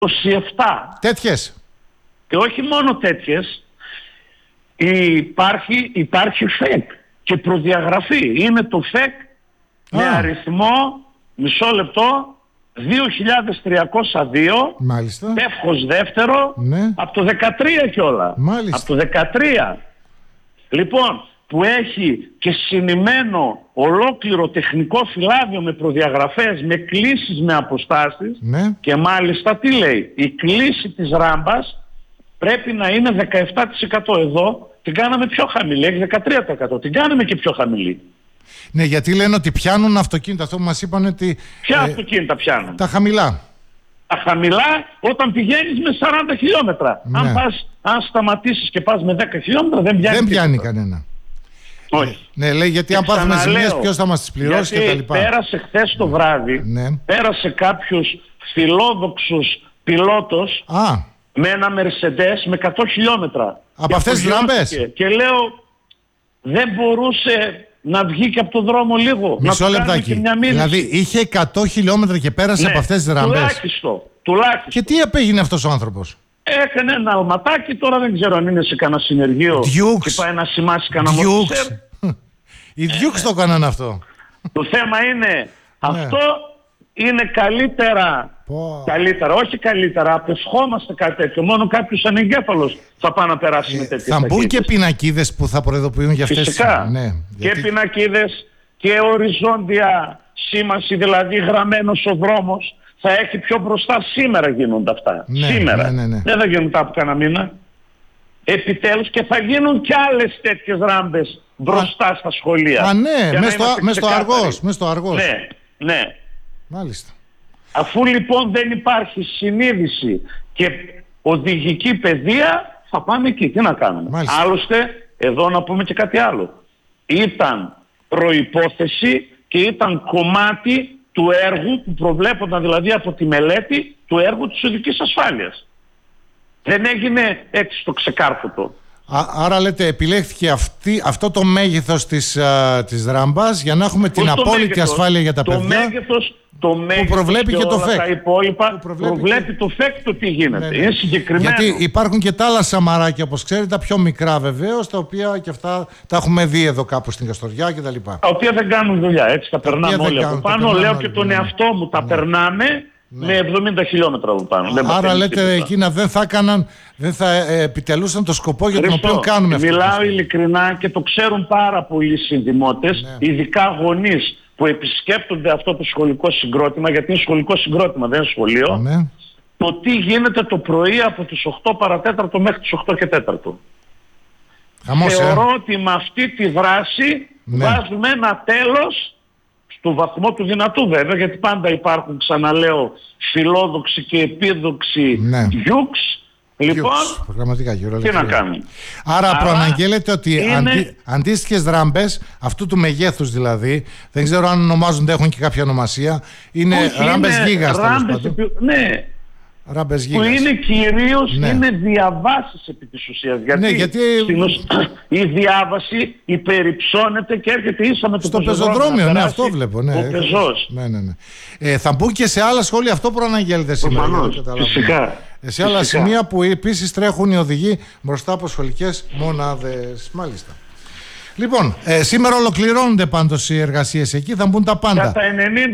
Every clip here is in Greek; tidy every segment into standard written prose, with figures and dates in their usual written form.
27. Τέτοιες. Και όχι μόνο τέτοιες, υπάρχει ΦΕΚ και προδιαγραφή. Είναι το ΦΕΚ με αριθμό, μισό λεπτό, 2.302, μάλιστα, τεύχος δεύτερο, ναι, από το 13 κιόλα. Μάλιστα. Από το 13. Λοιπόν, που έχει και συνημμένο ολόκληρο τεχνικό φυλάδιο με προδιαγραφές, με κλίσεις, με αποστάσεις, ναι, και μάλιστα τι λέει, η κλίση της ράμπας πρέπει να είναι 17%. Εδώ την κάναμε πιο χαμηλή, έχει 13%, την κάναμε και πιο χαμηλή. Ναι, γιατί λένε ότι πιάνουν αυτοκίνητα, αυτό που μας είπαν ότι... Ποια αυτοκίνητα πιάνουν? Τα χαμηλά. Τα χαμηλά όταν πηγαίνεις με 40 χιλιόμετρα. Ναι. Αν σταματήσεις και πας με 10 χιλιόμετρα δεν πιάνει κανένα. Όχι. Ναι, λέει, γιατί αν πάθουμε ζημίες ποιος θα μας τις πληρώσει και τα λοιπά. Πέρασε χθες το βράδυ, πέρασε κάποιος φιλόδοξος πιλότος με ένα Mercedes με 100 χιλιόμετρα. Από αυτές τις ράμπες. Και λέω, δεν μπορούσε να βγει και από το δρόμο λίγο? Μισό λεπτάκι. Δηλαδή είχε 100 χιλιόμετρα και πέρασε από αυτές τις ράμπες. Τουλάχιστον. Και τι απέγινε αυτός ο άνθρωπος? Έκανε ένα αλματάκι, τώρα δεν ξέρω αν είναι σε κανένα συνεργείο και πάει να σημάσει κανένα μοτοσέρ. Οι Διούξ το έκαναν αυτό. Το θέμα είναι, αυτό είναι καλύτερα, όχι καλύτερα, απευχόμαστε κάτι τέτοιο. Μόνο κάποιος ανεγκέφαλος θα πάει να περάσει με τέτοιες θα μπουν και πινακίδες που θα προειδοποιούν για αυτές. Φυσικά. Και πινακίδες και οριζόντια σήμανση, δηλαδή γραμμένος ο δρόμος. Θα έχει πιο μπροστά. Σήμερα γίνονται αυτά. Σήμερα. Δεν θα γίνουν μετά από κανένα μήνα. Επιτέλους, και θα γίνουν κι άλλες τέτοιες ράμπες μπροστά στα σχολεία. Μες στο Αργός. Ναι. Μάλιστα. Αφού λοιπόν δεν υπάρχει συνείδηση και οδηγική παιδεία, θα πάμε εκεί. Τι να κάνουμε? Μάλιστα. Άλλωστε, εδώ να πούμε και κάτι άλλο. Ήταν προϋπόθεση και ήταν κομμάτι του έργου που προβλέπονταν, δηλαδή από τη μελέτη του έργου της οδικής ασφάλειας. Δεν έγινε έτσι στο ξεκάρφωτο. Άρα λέτε επιλέχθηκε αυτό το μέγεθος της ράμπας για να έχουμε την απόλυτη ασφάλεια για τα παιδιά. Το μέγεθος που προβλέπει και το ΦΕΚ. Τα υπόλοιπα προβλέπει το ΦΕΚ το τι γίνεται. Είναι συγκεκριμένο. Γιατί υπάρχουν και τα άλλα σαμαράκια, όπως ξέρετε, τα πιο μικρά βεβαίως, τα οποία και αυτά τα έχουμε δει εδώ κάπου στην Καστοριά κτλ. Τα οποία δεν κάνουν δουλειά, έτσι τα περνάμε όλοι από πάνω. Λέω και τον εαυτό μου, τα περνάμε με 70 χιλιόμετρα από πάνω. Άρα λέτε εκείνα δεν θα επιτελούσαν το σκοπό για τον οποίο κάνουμε αυτό. Μιλάω ειλικρινά και το ξέρουν πάρα πολλοί συνδημότες, ειδικά γονείς που επισκέπτονται αυτό το σχολικό συγκρότημα, γιατί είναι σχολικό συγκρότημα, δεν είναι σχολείο, το τι γίνεται το πρωί από τις 8 παρατέταρτο μέχρι τις 8 και 4. Θεωρώ ότι με αυτή τη δράση βάζουμε ένα τέλος, στο βαθμό του δυνατού βέβαια, γιατί πάντα υπάρχουν, ξαναλέω, φιλόδοξοι και επίδοξοι Διούξ. Λοιπόν, τι να κάνουμε. Άρα προαναγγέλλεται ότι αντίστοιχες ράμπες, αυτού του μεγέθους δηλαδή, δεν ξέρω αν ονομάζονται, έχουν και κάποια ονομασία, είναι ράμπες γίγας, τέλος πάντων. Ναι. Ράμπες που είναι κυρίως είναι διαβάσεις επί της ουσίας. Γιατί η διάβαση υπερυψώνεται και έρχεται ίσα με το στο πεζοδρόμιο. Ναι, αυτό βλέπω. Ο πεζός. Θα μπουν και σε άλλα σχόλια, αυτό προαναγγέλλεται σήμερα. Φυσικά. Σε άλλα σημεία που επίσης τρέχουν οι οδηγοί μπροστά από σχολικές μονάδες. Μάλιστα. Λοιπόν, σήμερα ολοκληρώνονται πάντως οι εργασίες εκεί, θα μπουν τα πάντα. Κατά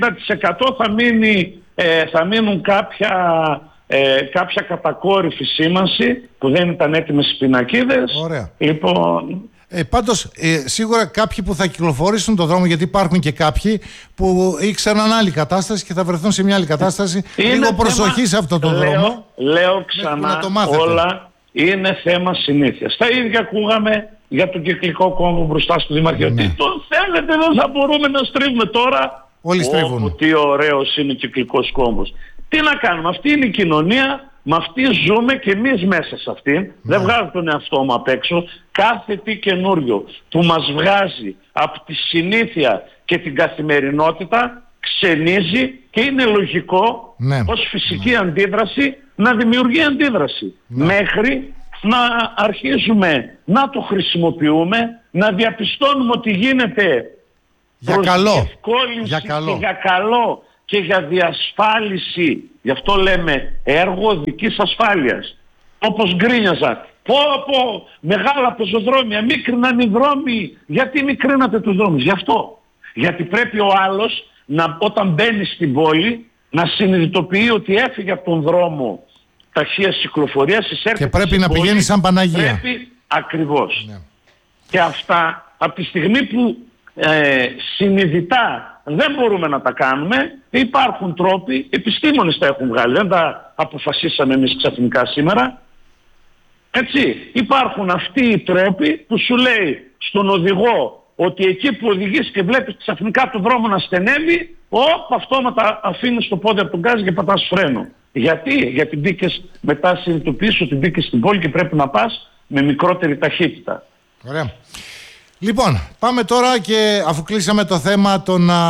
90% θα μείνουν κάποια κατακόρυφη σήμανση που δεν ήταν έτοιμες οι πινακίδες. Ωραία. Λοιπόν... Πάντως σίγουρα κάποιοι που θα κυκλοφορήσουν τον δρόμο, γιατί υπάρχουν και κάποιοι που ήξεραν άλλη κατάσταση και θα βρεθούν σε μια άλλη κατάσταση. Λίγο προσοχή σε αυτό τον δρόμο. Λέω ξανά, όλα είναι θέμα συνήθειας. Τα ίδια ακούγαμε για τον κυκλικό κόμβο μπροστά στο Δημαρχείο. Τι τον θέλετε, δεν θα μπορούμε να στρίβουμε τώρα? Όλοι στρίβουν. Τι ωραίος είναι ο κυκλικός κόμβος. Τι να κάνουμε, αυτή είναι η κοινωνία, με αυτή ζούμε και εμείς μέσα σε αυτήν. Δεν βγάζω τον εαυτό μου απ' έξω. Κάθε τι καινούριο που μας βγάζει από τη συνήθεια και την καθημερινότητα ξενίζει και είναι λογικό ως φυσική αντίδραση να δημιουργεί αντίδραση. Μέχρι να αρχίζουμε να το χρησιμοποιούμε, να διαπιστώνουμε ότι γίνεται για καλό. Για καλό και για διασφάλιση Γι' αυτό λέμε έργο οδικής ασφάλειας. Όπως γκρίνιαζα, μεγάλα πεζοδρόμια, μίκριναν οι δρόμοι. Γιατί μικρύνατε τους δρόμους? Γι' αυτό. Γιατί πρέπει ο άλλος όταν μπαίνει στην πόλη να συνειδητοποιεί ότι έφυγε από τον δρόμο ταχείας κυκλοφορίας και πρέπει να πηγαίνει σαν Παναγία. Πρέπει, ακριβώς. Ναι. Και αυτά από τη στιγμή που συνειδητά δεν μπορούμε να τα κάνουμε, υπάρχουν τρόποι, επιστήμονες τα έχουν βγάλει, δεν τα αποφασίσαμε εμείς ξαφνικά σήμερα. Έτσι, υπάρχουν αυτοί οι τρόποι που σου λέει στον οδηγό ότι εκεί που οδηγείς και βλέπεις ξαφνικά το δρόμο να στενεύει, αυτόματα αφήνεις το πόδι από τον γκάζι και πατάς φρένο. Γιατί μπήκες, μετά συνειδητοποιήσεις ότι μπήκες στην πόλη και πρέπει να πας με μικρότερη ταχύτητα. Ωραία. Λοιπόν, πάμε τώρα και αφού κλείσαμε το θέμα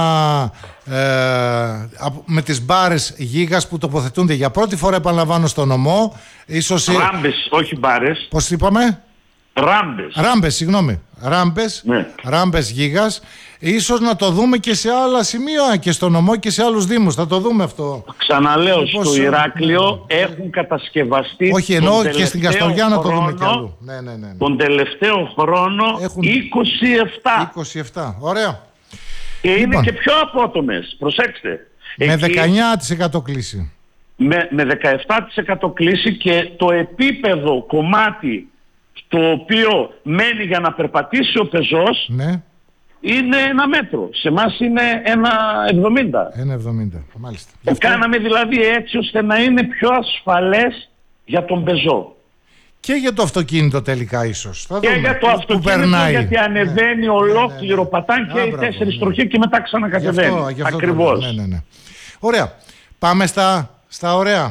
με τις μπάρες γίγας που τοποθετούνται για πρώτη φορά, επαναλαμβάνω, στο νομό. Ράμπες, όχι μπάρες. Πώς είπαμε? Ράμπες, συγγνώμη. Ράμπες γίγας. Ίσως να το δούμε και σε άλλα σημεία και στο νομό και σε άλλους δήμους. Θα το δούμε αυτό. Ξαναλέω, στο Ηράκλειο έχουν κατασκευαστεί. Όχι, εννοώ και στην Καστοριά να το δούμε κι αλλού. Ναι. Τον τελευταίο χρόνο έχουν 27. Ωραία. Και είναι και πιο απότομες. Προσέξτε. Με 19% κλίση. Με 17% κλίση, και το επίπεδο κομμάτι το οποίο μένει για να περπατήσει ο πεζός, ναι, είναι 1 μέτρο. Σε εμάς είναι 1,70. 1,70, μάλιστα. Το κάναμε δηλαδή έτσι ώστε να είναι πιο ασφαλές για τον πεζό. Και για το αυτοκίνητο τελικά ίσως. Θα δούμε. Και για το αυτοκίνητο, γιατί ανεβαίνει ολόκληρο, πατάνε και οι 4 τροχοί και μετά ξανακατεβαίνει. Ακριβώς. Ναι. Ωραία. Πάμε στα ωραία.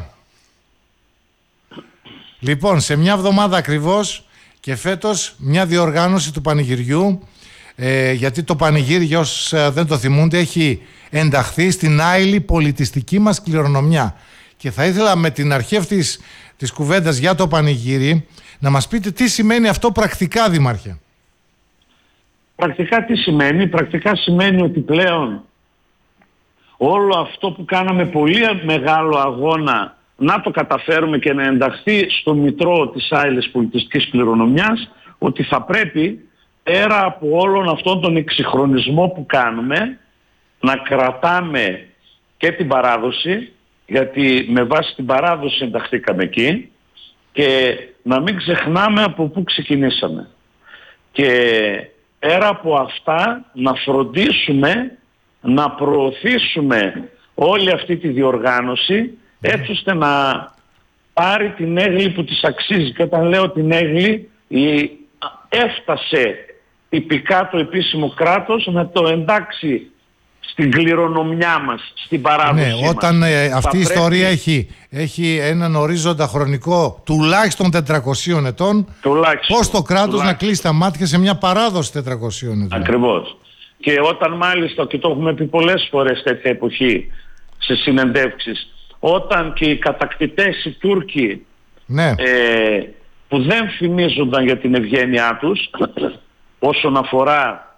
Λοιπόν, σε μια εβδομάδα ακριβώς και φέτος μια διοργάνωση του πανηγυριού, γιατί το πανηγύρι, για όσους δεν το θυμούνται, έχει ενταχθεί στην άειλη πολιτιστική μας κληρονομιά. Και θα ήθελα με την αρχή αυτής της κουβέντας για το πανηγύρι να μας πείτε τι σημαίνει αυτό πρακτικά, Δήμαρχε. Πρακτικά τι σημαίνει? Πρακτικά σημαίνει ότι πλέον όλο αυτό που κάναμε πολύ μεγάλο αγώνα να το καταφέρουμε και να ενταχθεί στο μητρό της άειλης πολιτιστικής κληρονομιάς, ότι θα πρέπει πέρα από όλον αυτόν τον εξυγχρονισμό που κάνουμε να κρατάμε και την παράδοση, γιατί με βάση την παράδοση ενταχθήκαμε εκεί, και να μην ξεχνάμε από πού ξεκινήσαμε. Και πέρα από αυτά να φροντίσουμε να προωθήσουμε όλη αυτή τη διοργάνωση, έτσι ώστε να πάρει την έγκλη που της αξίζει. Και όταν λέω την έγκλη, έφτασε τυπικά το επίσημο κράτος να το εντάξει στην κληρονομιά μας, στην παράδοση μας. Ναι, όταν αυτή η ιστορία έχει έναν ορίζοντα χρονικό τουλάχιστον 400 ετών, πώς το κράτος να κλείσει τα μάτια σε μια παράδοση 400 ετών? Ακριβώς. Και όταν μάλιστα, και το έχουμε πει πολλές φορές τέτοια εποχή σε συνεντεύξεις, όταν και οι κατακτητές οι Τούρκοι, ναι, που δεν φημίζονταν για την ευγένειά τους όσον αφορά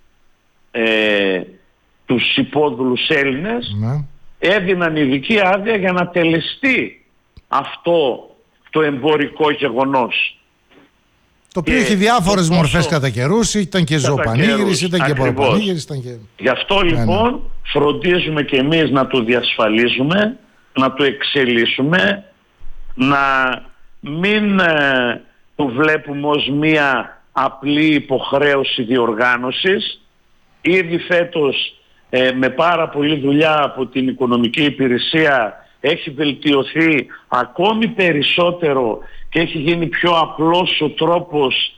τους υπόδουλους Έλληνες, ναι, έδιναν ειδική άδεια για να τελεστεί αυτό το εμπορικό γεγονός. Το οποίο έχει διάφορες μορφές κατά καιρούς, ήταν και ζωοπανήγυρης, ήταν και ποροπανήγυρης. Γι' αυτό λοιπόν φροντίζουμε και εμείς να το διασφαλίζουμε, να το εξελίσσουμε, να μην το βλέπουμε ως μία απλή υποχρέωση διοργάνωσης. Ήδη φέτος με πάρα πολλή δουλειά από την Οικονομική Υπηρεσία έχει βελτιωθεί ακόμη περισσότερο και έχει γίνει πιο απλός ο τρόπος,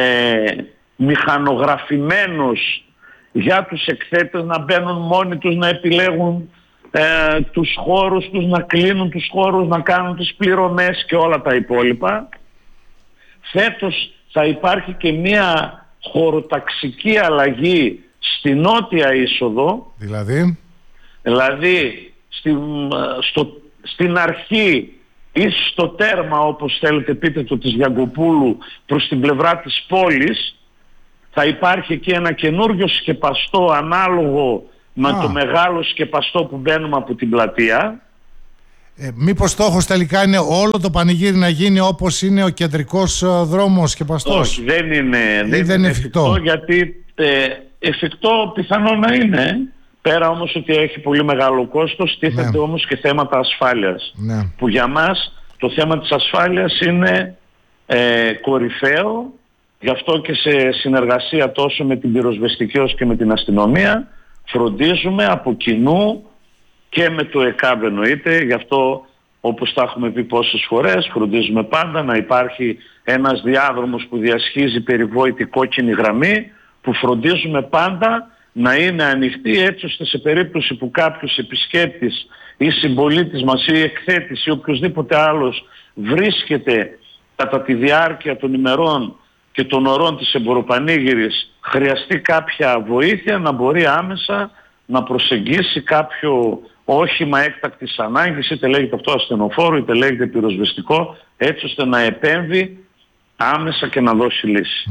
μηχανογραφημένος, για τους εκθέτες να μπαίνουν μόνοι τους, να επιλέγουν τους χώρους τους, να κλείνουν τους χώρους, να κάνουν τις πληρωμές και όλα τα υπόλοιπα. Φέτος θα υπάρχει και μια χωροταξική αλλαγή στη νότια είσοδο. Δηλαδή στην αρχή ή στο τέρμα, όπως θέλετε πείτε το, της Γιαγκοπούλου, προς την πλευρά της πόλης, θα υπάρχει εκεί ένα καινούριο σκεπαστό ανάλογο με το μεγάλο σκεπαστό που μπαίνουμε από την πλατεία. Μήπως στόχος τελικά είναι όλο το Πανηγύρι να γίνει όπως είναι ο κεντρικός δρόμος και Παστός? Όχι, δεν είναι εφικτό, γιατί εφικτό πιθανό να είναι, πέρα όμως ότι έχει πολύ μεγάλο κόστος, τίθενται όμως και θέματα ασφάλειας, που για μας το θέμα της ασφάλειας είναι κορυφαίο. Γι' αυτό και σε συνεργασία τόσο με την πυροσβεστική όσο και με την αστυνομία φροντίζουμε από κοινού και με το ΕΚΑΒ εννοείται. Γι' αυτό, όπως τα έχουμε πει πόσες φορές, φροντίζουμε πάντα να υπάρχει ένας διάδρομος που διασχίζει περιβόητη κόκκινη γραμμή, που φροντίζουμε πάντα να είναι ανοιχτή, έτσι ώστε σε περίπτωση που κάποιος επισκέπτης ή συμπολίτης μας ή εκθέτης ή οποιοδήποτε άλλος βρίσκεται κατά τη διάρκεια των ημερών και των ωρών της εμποροπανήγυρης, χρειαστεί κάποια βοήθεια, να μπορεί άμεσα να προσεγγίσει κάποιο όχημα έκτακτης ανάγκης, είτε λέγεται αυτό ασθενοφόρο, είτε λέγεται πυροσβεστικό, έτσι ώστε να επέμβει άμεσα και να δώσει λύση.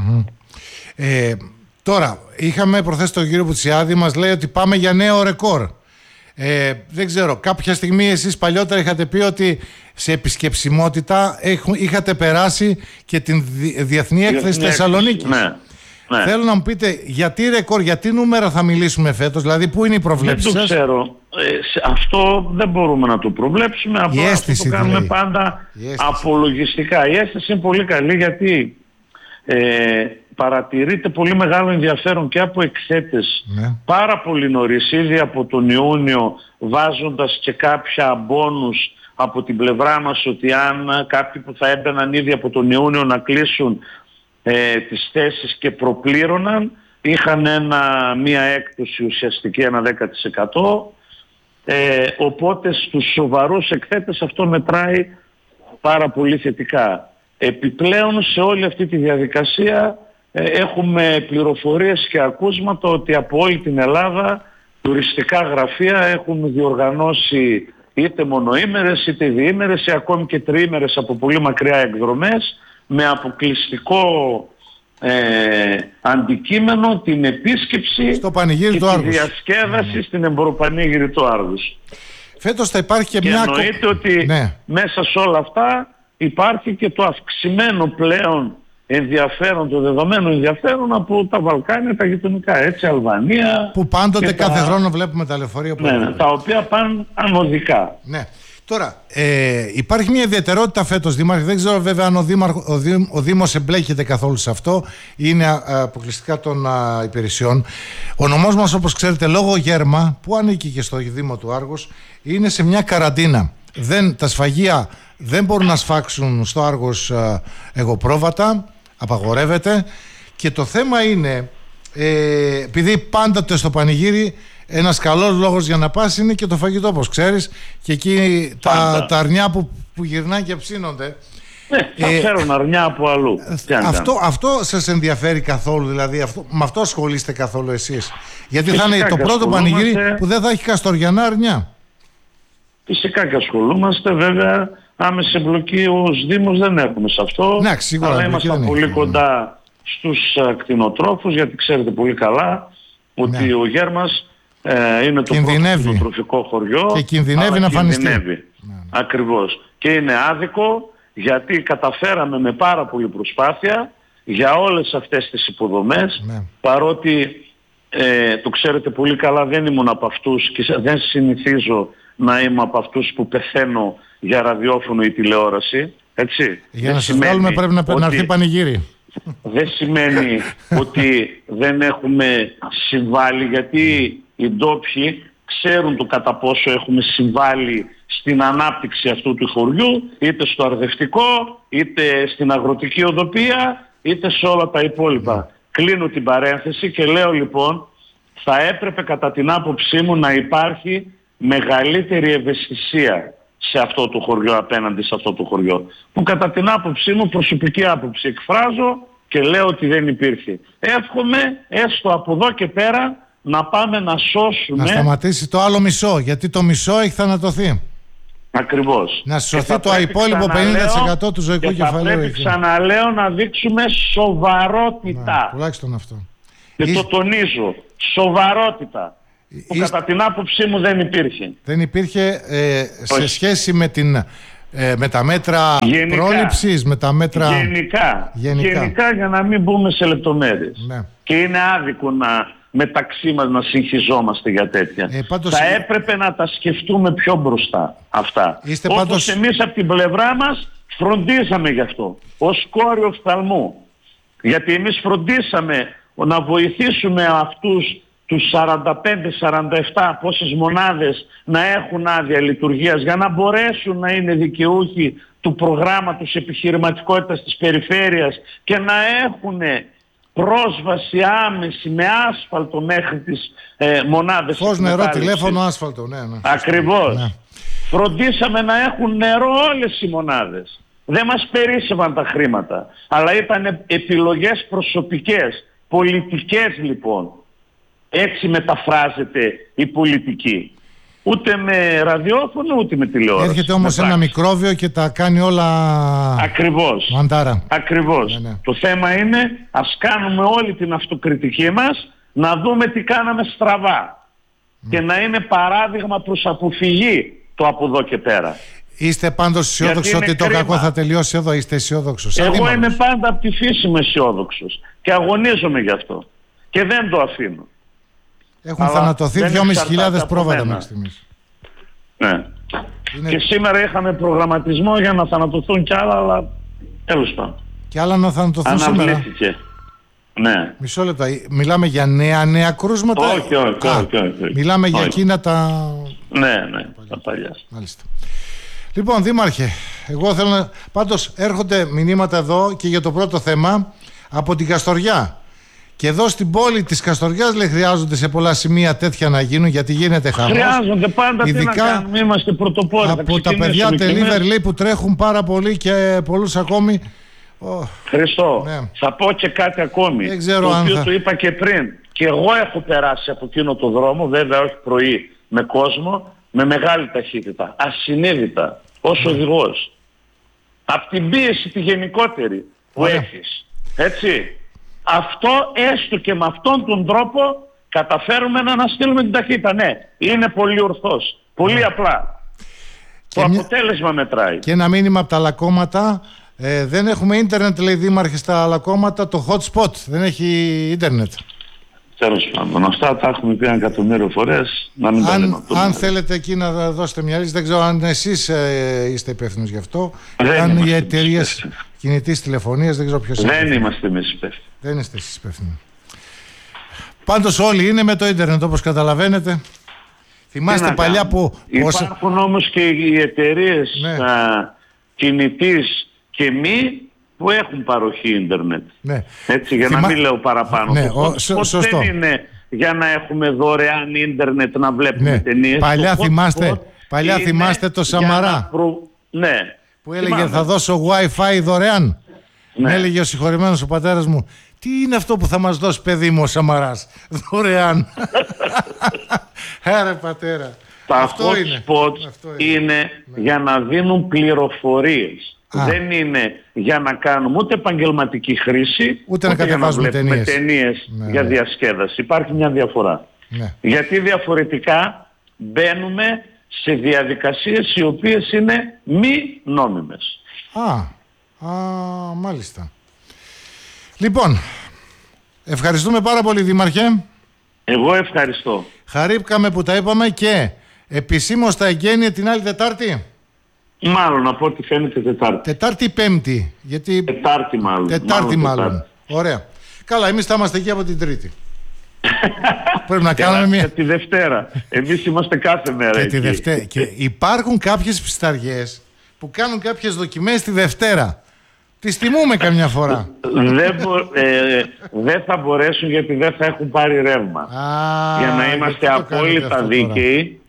Τώρα, είχαμε προχθές τον κύριο Πουτσιάδη, μας λέει ότι πάμε για νέο ρεκόρ. Δεν ξέρω, κάποια στιγμή εσείς παλιότερα είχατε πει ότι σε επισκεψιμότητα είχατε περάσει και την Διεθνή Έκθεση Θεσσαλονίκης. Ναι. Θέλω να μου πείτε γιατί ρεκόρ, γιατί νούμερα θα μιλήσουμε φέτος, δηλαδή πού είναι οι προβλέψεις σας? Δεν το ξέρω. Αυτό δεν μπορούμε να το προβλέψουμε. Η αίσθηση το κάνουμε πάντα απολογιστικά. Η αίσθηση είναι πολύ καλή, γιατί παρατηρείται πολύ μεγάλο ενδιαφέρον και από εκθέτες πάρα πολύ νωρίς, ήδη από τον Ιούνιο, βάζοντας και κάποια μπόνους από την πλευρά μας, ότι αν κάποιοι που θα έμπαιναν ήδη από τον Ιούνιο να κλείσουν τις θέσεις και προπλήρωναν, είχαν μία έκπτωση ουσιαστική, ένα 10%. Οπότε στους σοβαρούς εκθέτες αυτό μετράει πάρα πολύ θετικά. Επιπλέον σε όλη αυτή τη διαδικασία έχουμε πληροφορίες και ακούσματα ότι από όλη την Ελλάδα τουριστικά γραφεία έχουν διοργανώσει είτε μονοήμερες είτε διήμερες ή ακόμη και τριήμερες από πολύ μακριά εκδρομές, με αποκλειστικό αντικείμενο την επίσκεψη στο Πανηγύρι και τη διασκέδαση στην εμποροπανήγυρη του Άργους. Φέτος θα υπάρχει και μια... εννοείται ότι μέσα σε όλα αυτά υπάρχει και το αυξημένο πλέον ενδιαφέρον, το δεδομένο ενδιαφέρον από τα Βαλκάνια, τα γειτονικά, έτσι, Αλβανία. Που πάντοτε κάθε χρόνο βλέπουμε τα λεωφορεία που τα οποία πάνε ανωδικά. Ναι. Τώρα, υπάρχει μια ιδιαιτερότητα φέτος, Δήμαρχε. Δεν ξέρω βέβαια αν ο Δήμος εμπλέκεται καθόλου σε αυτό, είναι αποκλειστικά των υπηρεσιών. Ο νομός μας, όπως ξέρετε, λόγω Γέρμα, που ανήκει και στο Δήμο του Άργους, είναι σε μια καραντίνα. Τα σφαγεία δεν μπορούν να σφάξουν στο Άργος εγωπρόβατα, απαγορεύεται. Και το θέμα είναι, επειδή πάντοτε στο Πανηγύρι ένας καλός λόγος για να πας είναι και το φαγητό, όπως ξέρεις, και εκεί τα αρνιά που γυρνάνε και ψήνονται. Θα φέρουν αρνιά από αλλού. Αυτό σας ενδιαφέρει καθόλου, δηλαδή με αυτό ασχολείστε καθόλου εσείς? Γιατί θα είναι το πρώτο Πανηγύρι που δεν θα έχει καστοριανά αρνιά. Φυσικά και ασχολούμαστε, βέβαια άμεση εμπλοκή ως Δήμος δεν έχουμε σε αυτό. Ναι, σίγουρα, αλλά είμαστε πολύ κοντά στους κτηνοτρόφους, γιατί ξέρετε πολύ καλά ότι ο Γέρμας είναι το πρώτο κτηνοτροφικό χωριό και κινδυνεύει να φανιστεί. Ακριβώς. Και είναι άδικο, γιατί καταφέραμε με πάρα πολύ προσπάθεια για όλες αυτές τις υποδομές, παρότι το ξέρετε πολύ καλά, δεν ήμουν από αυτούς και δεν συνηθίζω να είμαι από αυτούς που πεθαίνω για ραδιόφωνο ή τηλεόραση, έτσι. Για να σας βγάλουμε πρέπει να έρθει Πανηγύρι. Δεν σημαίνει ότι δεν έχουμε συμβάλει, γιατί οι ντόπιοι ξέρουν το κατά πόσο έχουμε συμβάλει στην ανάπτυξη αυτού του χωριού, είτε στο αρδευτικό, είτε στην αγροτική οδοποιία, είτε σε όλα τα υπόλοιπα. Κλείνω την παρένθεση και λέω λοιπόν, θα έπρεπε κατά την άποψή μου να υπάρχει μεγαλύτερη ευαισθησία σε αυτό το χωριό, απέναντι σε αυτό το χωριό, που κατά την άποψή μου, προσωπική άποψη εκφράζω και λέω ότι δεν υπήρχε. Εύχομαι έστω από εδώ και πέρα να πάμε να σώσουμε... Να σταματήσει το άλλο μισό, γιατί το μισό έχει θανατωθεί. Ακριβώς. Να σωθεί το υπόλοιπο 50% του ζωικού κεφαλαίου. Θα πρέπει, ξαναλέω, να δείξουμε σοβαρότητα. Τουλάχιστον αυτό. Και το τονίζω. Σοβαρότητα. που κατά την άποψή μου δεν υπήρχε. Δεν υπήρχε σε σχέση με τα μέτρα πρόληψης, με τα μέτρα... Γενικά, για να μην μπούμε σε λεπτομέρειες. Ναι. Και είναι άδικο μεταξύ μας να συγχυζόμαστε για τέτοια. Θα έπρεπε να τα σκεφτούμε πιο μπροστά αυτά. Όπως εμείς από την πλευρά μας φροντίσαμε γι' αυτό, ως κόριο οφθαλμού. Γιατί εμείς φροντίσαμε να βοηθήσουμε αυτούς τους 45-47 πόσες μονάδες να έχουν άδεια λειτουργίας για να μπορέσουν να είναι δικαιούχοι του προγράμματος επιχειρηματικότητας της περιφέρειας και να έχουν πρόσβαση άμεση με άσφαλτο μέχρι τις μονάδες. Φως, νερό, τηλέφωνο, άσφαλτο. Ναι. Ακριβώς. Ναι. Φροντίσαμε να έχουν νερό όλες οι μονάδες. Δεν μας περίσσευαν τα χρήματα, αλλά ήταν επιλογές προσωπικές, πολιτικές λοιπόν. Έτσι μεταφράζεται η πολιτική. Ούτε με ραδιόφωνο, ούτε με τηλεόραση. Έρχεται όμως ένα μικρόβιο και τα κάνει όλα... Ακριβώς. Μαντάρα. Ακριβώς. Ναι. Το θέμα είναι, ας κάνουμε όλη την αυτοκριτική μας, να δούμε τι κάναμε στραβά. Και να είναι παράδειγμα προς αποφυγή το από εδώ και πέρα. Είστε πάντως αισιόδοξοι ότι το κακό θα τελειώσει εδώ? Είστε αισιόδοξος? Εγώ είμαι πάντα από τη φύση μου αισιόδοξος και αγωνίζομαι γι' αυτό. Και δεν το αφήνω. Έχουν θανατωθεί 2.500 πρόβατα μέχρι στιγμής. Ναι. Και σήμερα είχαμε προγραμματισμό για να θανατωθούν κι άλλα, αλλά τέλος πάντων. Κι άλλα να θανατωθούν σήμερα. Αναβλήθηκε. Ναι. Μισό λεπτό. Μιλάμε για νέα κρούσματα? Όχι. Μιλάμε για εκείνα τα... Ναι, τα παλιά. Μάλιστα. Λοιπόν, Δήμαρχε, εγώ θέλω να... Πάντως έρχονται μηνύματα εδώ και για το πρώτο θέμα από την Καστοριά. Και εδώ στην πόλη της Καστοριάς λέει χρειάζονται σε πολλά σημεία τέτοια να γίνουν, γιατί γίνεται χαμός. Χρειάζονται πάντα. Ειδικά, τι να κάνουμε, είμαστε πρωτοπόροι. Από τα παιδιά delivery λέει που τρέχουν πάρα πολύ και πολλούς ακόμη. Χριστό, ναι. Θα πω και κάτι ακόμη. Δεν ξέρω το οποίο το είπα και πριν. Και εγώ έχω περάσει από εκείνο το δρόμο, βέβαια όχι πρωί, με κόσμο, με μεγάλη ταχύτητα, ασυνείδητα, ως οδηγός. Από την πίεση τη γενικότερη που έχεις. Έτσι. Αυτό, έστω και με αυτόν τον τρόπο, καταφέρουμε να αναστείλουμε την ταχύτητα. Ναι, είναι πολύ ορθός. Πολύ απλά. Το αποτέλεσμα μετράει. Και ένα μήνυμα από τα λακκώματα. Δεν έχουμε ίντερνετ, λέει Δήμαρχε, στα λακκώματα, το hot spot. Δεν έχει ίντερνετ. Τέλος πάντων, αυτά τα έχουμε πει 1 εκατομμύριο φορές. Να μην αν θέλετε εκεί να δώσετε μια λύση, δεν ξέρω αν εσείς είστε υπεύθυνος γι' αυτό. Αν οι εταιρείες κινητής τηλεφωνίας, δεν ξέρω ποιος είναι. Δεν είμαστε εμείς υπεύθυνοι. Δεν είστε εσείς υπεύθυνοι. Πάντως όλοι είναι με το ίντερνετ, όπως καταλαβαίνετε. Θυμάστε παλιά που... Υπάρχουν όμως και οι εταιρείες κινητής και μη που έχουν παροχή ίντερνετ. Ναι. Έτσι, για να μην λέω παραπάνω. Ναι, σωστό. Δεν είναι για να έχουμε δωρεάν ίντερνετ να βλέπουμε ταινίες. Παλιά θυμάστε το Σαμαρά. Ναι. Που έλεγε θα δώσω Wi-Fi δωρεάν. Ναι. Έλεγε ο συγχωρημένος ο πατέρας μου, τι είναι αυτό που θα μας δώσει παιδί μου ο Σαμαράς δωρεάν? Άρε πατέρα. Τα hot spots είναι για να δίνουν πληροφορίες. Δεν είναι για να κάνουμε ούτε επαγγελματική χρήση, ούτε να κατεβάζουμε ταινίες για διασκέδαση. Υπάρχει μια διαφορά. Ναι. Γιατί διαφορετικά μπαίνουμε σε διαδικασίες οι οποίες είναι μη νόμιμες. Μάλιστα. Λοιπόν, ευχαριστούμε πάρα πολύ, Δήμαρχε. Εγώ ευχαριστώ. Χαρήκαμε που τα είπαμε και επισήμως τα εγγένεια την άλλη Τετάρτη. Μάλλον από ό,τι φαίνεται Τετάρτη. Τετάρτη ή Πέμπτη? Γιατί... Τετάρτη μάλλον. Τετάρτη. Ωραία. Καλά, εμείς θα είμαστε εκεί από την Τρίτη. Πρέπει να κάνουμε μια... Και τη Δευτέρα. Εμείς είμαστε κάθε μέρα και εκεί. Τη Δευτέρα. Και υπάρχουν κάποιες πισταριές που κάνουν κάποιες δοκιμές τη Δευτέρα. Τις τιμούμε καμιά φορά. Δεν θα μπορέσουν γιατί δεν θα έχουν πάρει ρεύμα. Για να είμαστε απόλυτα δίκαιοι,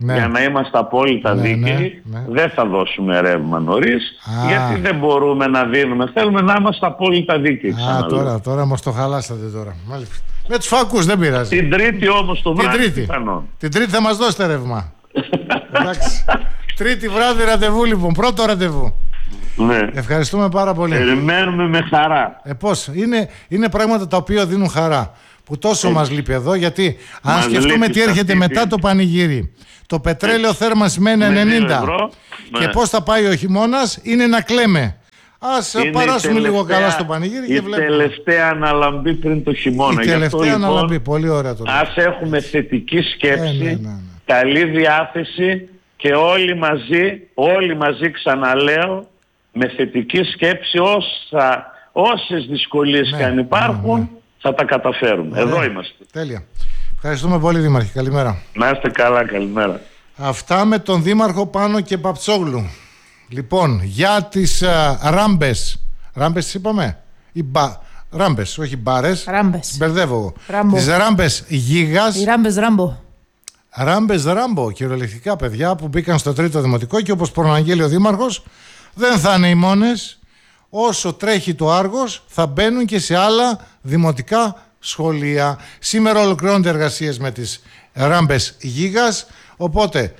δεν θα δώσουμε ρεύμα νωρίς, γιατί δεν μπορούμε να δίνουμε. Θέλουμε να είμαστε απόλυτα δίκαιοι. Τώρα μας το χαλάσατε τώρα. Μάλιστα. Με τους φακούς δεν πειράζει. Την Τρίτη όμως το βράδυ. Την Τρίτη θα μας δώσετε ρεύμα. Εντάξει. Τρίτη βράδυ ραντεβού λοιπόν. Πρώτο ραντεβού. Ναι. Ευχαριστούμε πάρα πολύ. Περιμένουμε με χαρά. Πώς, είναι πράγματα τα οποία δίνουν χαρά. Που τόσο μας λείπει εδώ, γιατί αν σκεφτούμε τι έρχεται μετά το πανηγύρι, το πετρέλαιο θέρμανση με 90 και πώς θα πάει ο χειμώνας, είναι να κλαίμε. Ας παράσουμε λίγο καλά στο πανηγύρι και βλέπουμε. Η τελευταία αναλαμπή πριν το χειμώνα. Η τελευταία αναλαμπή, πολύ ωραία το λέω. Ας έχουμε θετική σκέψη, καλή διάθεση και όλοι μαζί ξαναλέω, με θετική σκέψη όσες δυσκολίες και αν υπάρχουν, θα τα καταφέρουμε. Εδώ είμαστε. Τέλεια. Ευχαριστούμε πολύ, Δήμαρχε. Καλημέρα. Να είστε καλά, καλημέρα. Αυτά με τον Δήμαρχο Πάνο και Παπτσόγλου. Λοιπόν, για τις ράμπες. Ράμπες τις είπαμε? Ράμπες, όχι μπάρες. Ράμπες. Μπερδεύω. Τις ράμπες Γίγας. Οι ράμπες Ράμπο. Ράμπες Ράμπο, κυριολεκτικά, παιδιά που μπήκαν στο 3ο Δημοτικό, και όπως προαναγγέλει ο Δήμαρχος, δεν θα είναι οι μόνες. Όσο τρέχει το Άργος, θα μπαίνουν και σε άλλα δημοτικά σχολεία. Σήμερα ολοκληρώνονται εργασίες με τις ράμπες Γίγας, οπότε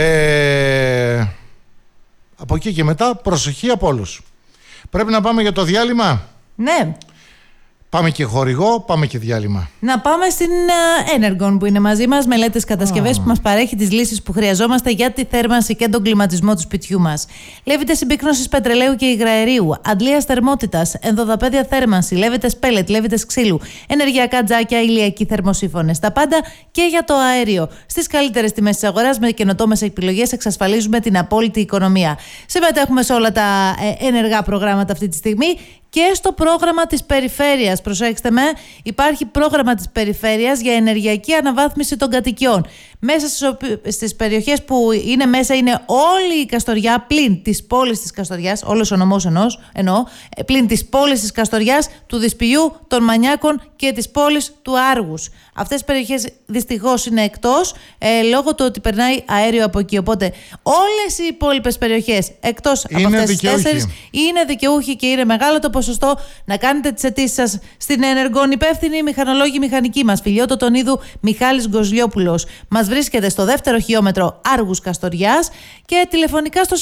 από εκεί και μετά προσοχή από όλους. Πρέπει να πάμε για το διάλειμμα. Ναι. Πάμε και χορηγό, πάμε και διάλειμμα. Να πάμε στην Energon που είναι μαζί μας, μελέτες κατασκευές που μας παρέχει τις λύσεις που χρειαζόμαστε για τη θέρμανση και τον κλιματισμό του σπιτιού μας. Λέβητες συμπίκνωσης πετρελαίου και υγραερίου, αντλίας θερμότητας, ενδοδαπέδια θέρμανση, λέβητες πέλετ, λέβητες ξύλου, ενεργειακά τζάκια, ηλιακοί θερμοσύφωνες. Τα πάντα και για το αέριο. Στις καλύτερες τιμές της αγοράς, με καινοτόμες επιλογές, εξασφαλίζουμε την απόλυτη οικονομία. Συμμετέχουμε σε όλα τα ενεργά προγράμματα αυτή τη στιγμή. Και στο πρόγραμμα της περιφέρειας, προσέξτε με, υπάρχει πρόγραμμα της περιφέρειας για ενεργειακή αναβάθμιση των κατοικιών. Μέσα στις περιοχές που είναι μέσα είναι όλη η Καστοριά, πλην της πόλης της Καστοριάς, όλος ο νομός εννοώ, πλην της πόλης της Καστοριάς, του Δυσποιού, των Μανιάκων και της πόλης του Άργους. Αυτές οι περιοχές δυστυχώς είναι εκτός, λόγω του ότι περνάει αέριο από εκεί. Οπότε όλες οι υπόλοιπες περιοχές εκτός από αυτές τις 4 είναι δικαιούχοι και είναι μεγάλο το ποσοστό να κάνετε τις αιτήσεις σας στην Energon. Υπεύθυνοι μηχανολόγοι μηχανικοί μας, Φιλιώτο Τονίδου, Μιχάλης Γκοζλιόπουλος. Μας βρίσκεται στο 2ο χιλιόμετρο Άργους Καστοριάς και τηλεφωνικά στο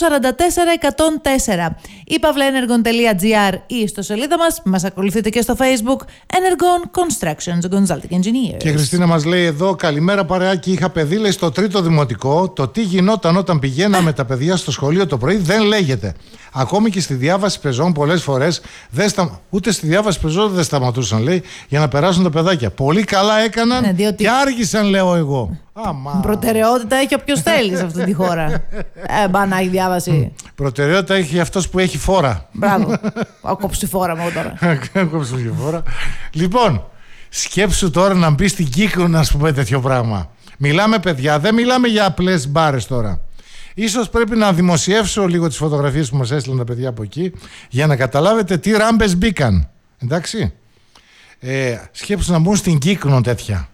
44104 ή pavlaenergon.gr ή στο σελίδα μας. Μας ακολουθείτε και στο Facebook Energon Constructions Consulting Engineers. Και η Χριστίνα μας λέει εδώ: καλημέρα παρεάκι, είχα παιδί, λέει, στο 3ο Δημοτικό. Το τι γινόταν όταν πηγαίναμε τα παιδιά στο σχολείο το πρωί δεν λέγεται. Ακόμη και στη διάβαση πεζών πολλές φορές ούτε στη διάβαση πεζών δεν σταματούσαν, λέει, για να περάσουν τα παιδάκια. Πολύ καλά έκαναν, και άργησαν, λέω εγώ. Προτεραιότητα έχει όποιος θέλει σε αυτή τη χώρα. Μπανά έχει διάβαση. Προτεραιότητα έχει αυτός που έχει φόρα. Μπράβο. Ακόψει τη φόρα μου τώρα. Ακόψει τη φόρα. Λοιπόν, σκέψου τώρα να μπει στην Κύκρο να σου πούμε τέτοιο πράγμα. Μιλάμε, παιδιά, δεν μιλάμε για απλές μπάρες τώρα. Ίσως πρέπει να δημοσιεύσω λίγο τις φωτογραφίες που μας έστειλαν τα παιδιά από εκεί, για να καταλάβετε τι ράμπες μπήκαν. Εντάξει. Σκέψου να μπουν στην Κύκνο τέτοια.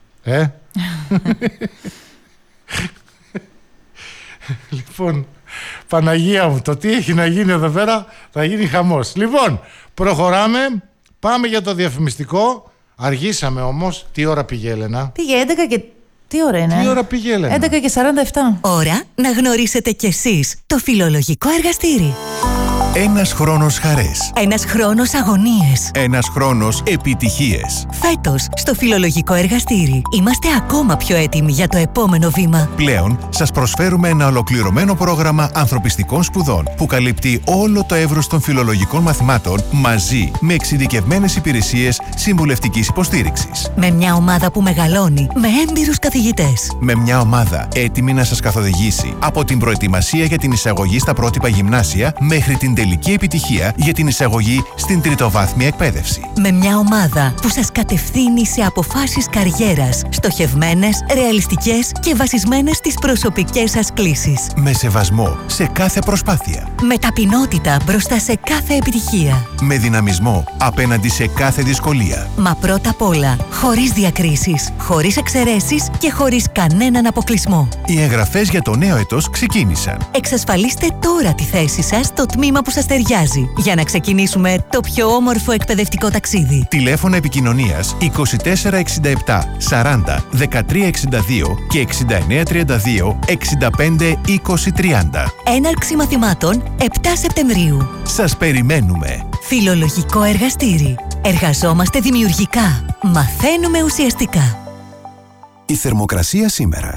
Λοιπόν, Παναγία μου, το τι έχει να γίνει εδώ πέρα θα γίνει χαμός. Λοιπόν, προχωράμε. Πάμε για το διαφημιστικό. Αργήσαμε όμως. Τι ώρα πήγε, Έλενα? Πήγε 11 και... Τι ώρα είναι? Τι ώρα πήγε, Έλενα? 11 και 47. Ώρα να γνωρίσετε κι εσείς το φιλολογικό εργαστήρι. Ένας χρόνος χαρές. Ένας χρόνος αγωνίες. Ένας χρόνος επιτυχίες. Φέτος, στο φιλολογικό εργαστήρι, είμαστε ακόμα πιο έτοιμοι για το επόμενο βήμα. Πλέον, σας προσφέρουμε ένα ολοκληρωμένο πρόγραμμα ανθρωπιστικών σπουδών που καλύπτει όλο το εύρος των φιλολογικών μαθημάτων μαζί με εξειδικευμένες υπηρεσίες συμβουλευτικής υποστήριξης. Με μια ομάδα που μεγαλώνει με έμπειρους καθηγητές. Με μια ομάδα έτοιμη να σας καθοδηγήσει από την προετοιμασία για την εισαγωγή στα πρότυπα γυμνάσια μέχρι την τελική επιτυχία για την εισαγωγή στην τριτοβάθμια εκπαίδευση. Με μια ομάδα που σας κατευθύνει σε αποφάσεις καριέρας, στοχευμένες, ρεαλιστικές και βασισμένες στις προσωπικές σας κλίσεις. Με σεβασμό σε κάθε προσπάθεια. Με ταπεινότητα μπροστά σε κάθε επιτυχία. Με δυναμισμό απέναντι σε κάθε δυσκολία. Μα πρώτα απ' όλα, χωρίς διακρίσεις, χωρίς εξαιρέσεις και χωρίς κανέναν αποκλεισμό. Οι εγγραφές για το νέο έτος ξεκίνησαν. Εξασφαλίστε τώρα τη θέση σας στο τμήμα που σας ταιριάζει για να ξεκινήσουμε το πιο όμορφο εκπαιδευτικό ταξίδι. Τηλέφωνα επικοινωνίας 2467 40 1362 και 6932 65 2030. Έναρξη μαθημάτων 7 Σεπτεμβρίου. Σας περιμένουμε. Φιλολογικό εργαστήρι. Εργαζόμαστε δημιουργικά. Μαθαίνουμε ουσιαστικά. Η θερμοκρασία σήμερα.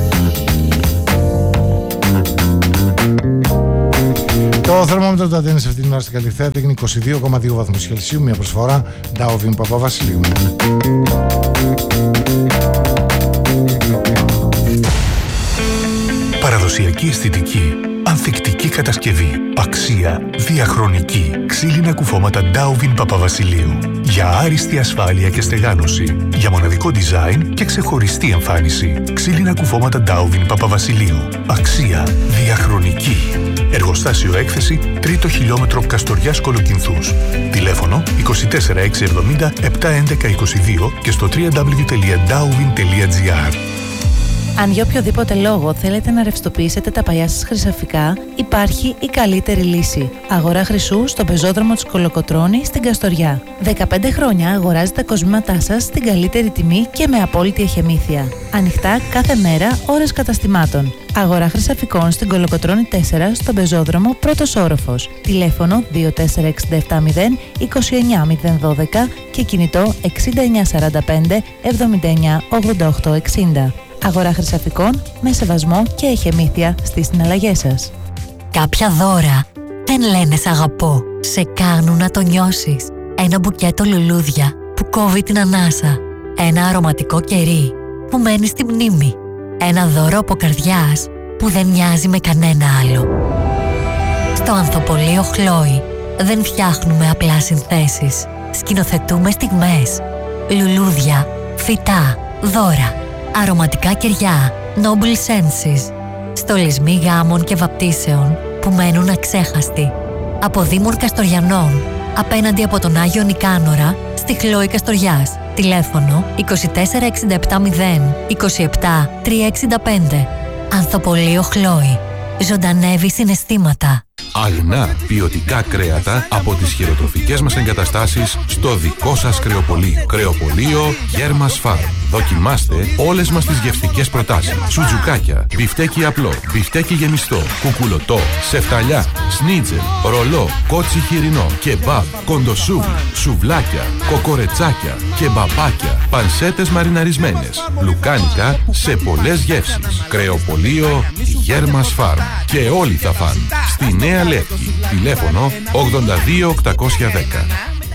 Το θερμόμετρο του Αντένης αυτή την ώρα στην Καλυθέα έγινε 22,2 βαθμούς Κελσίου, μια προσφορά Ντάουβιν Παπαβασιλείου. Παραδοσιακή αισθητική, ανθεκτική κατασκευή, αξία, διαχρονική, ξύλινα κουφώματα Ντάουβιν Παπαβασιλείου. Για άριστη ασφάλεια και στεγάνωση, για μοναδικό design και ξεχωριστή εμφάνιση. Ξύλινα κουφώματα Ντάουβιν Παπαβασιλείου. Αξία, διαχρονική. Εργοστάσιο έκθεση, 3ο χιλιόμετρο Καστοριάς Κολοκυνθούς. Τηλέφωνο 24670 71122 και στο www.dauvin.gr. Αν για οποιοδήποτε λόγο θέλετε να ρευστοποιήσετε τα παλιά σας χρυσαφικά, υπάρχει η καλύτερη λύση. Αγορά χρυσού στον πεζόδρομο της Κολοκοτρώνη στην Καστοριά. 15 χρόνια αγοράζετε τα κοσμήματά σας στην καλύτερη τιμή και με απόλυτη εχεμήθεια. Ανοιχτά κάθε μέρα, ώρες καταστημάτων. Αγορά χρυσαφικών στην Κολοκοτρώνη 4 στον πεζόδρομο πρώτος όροφος. Τηλέφωνο 24670 29012 και κινητό 6945 79 88 60. Αγορά χρυσαφικών με σεβασμό και εχεμήθεια στις συναλλαγές σας. Κάποια δώρα δεν λένε σ' αγαπώ, σε κάνουν να το νιώσεις. Ένα μπουκέτο λουλούδια που κόβει την ανάσα. Ένα αρωματικό κερί που μένει στη μνήμη. Ένα δώρο από καρδιάς που δεν μοιάζει με κανένα άλλο. Στο ανθοπολείο Χλόι δεν φτιάχνουμε απλά συνθέσεις. Σκηνοθετούμε στιγμές. Λουλούδια, φυτά, δώρα, αρωματικά κεριά, Noble Senses. Στολισμοί γάμων και βαπτίσεων που μένουν αξέχαστοι. Από Δήμων Καστοριανών, απέναντι από τον Άγιο Νικάνορα, στη Χλόη Καστοριάς. Τηλέφωνο 24670 27 365. Ανθοπολείο Χλόη. Ζωντανεύει συναισθήματα. Αγνά ποιοτικά κρέατα από τις χειροτροφικές μας εγκαταστάσεις στο δικό σας κρεοπολείο. Κρεοπολείο Γέρμας Φαρμ. Δοκιμάστε όλες μας τις γευστικές προτάσεις. Σουτζουκάκια, μπιφτέκι απλό, μπιφτέκι γεμιστό, κουκουλωτό, σεφταλιά, σνίτζελ, ρολό, κότσι χοιρινό, κεμπάμπ, κοντοσούβλι, σουβλάκια, κοκορετσάκια, κεμπαπάκια, πανσέτες μαριναρισμένες, λουκάνικα σε πολλές γεύσεις. Κρεοπολείο Γέρμας Φαρμ. Και όλοι θα φαν. Στη Νέα Λεύκη. Τηλέφωνο 82810.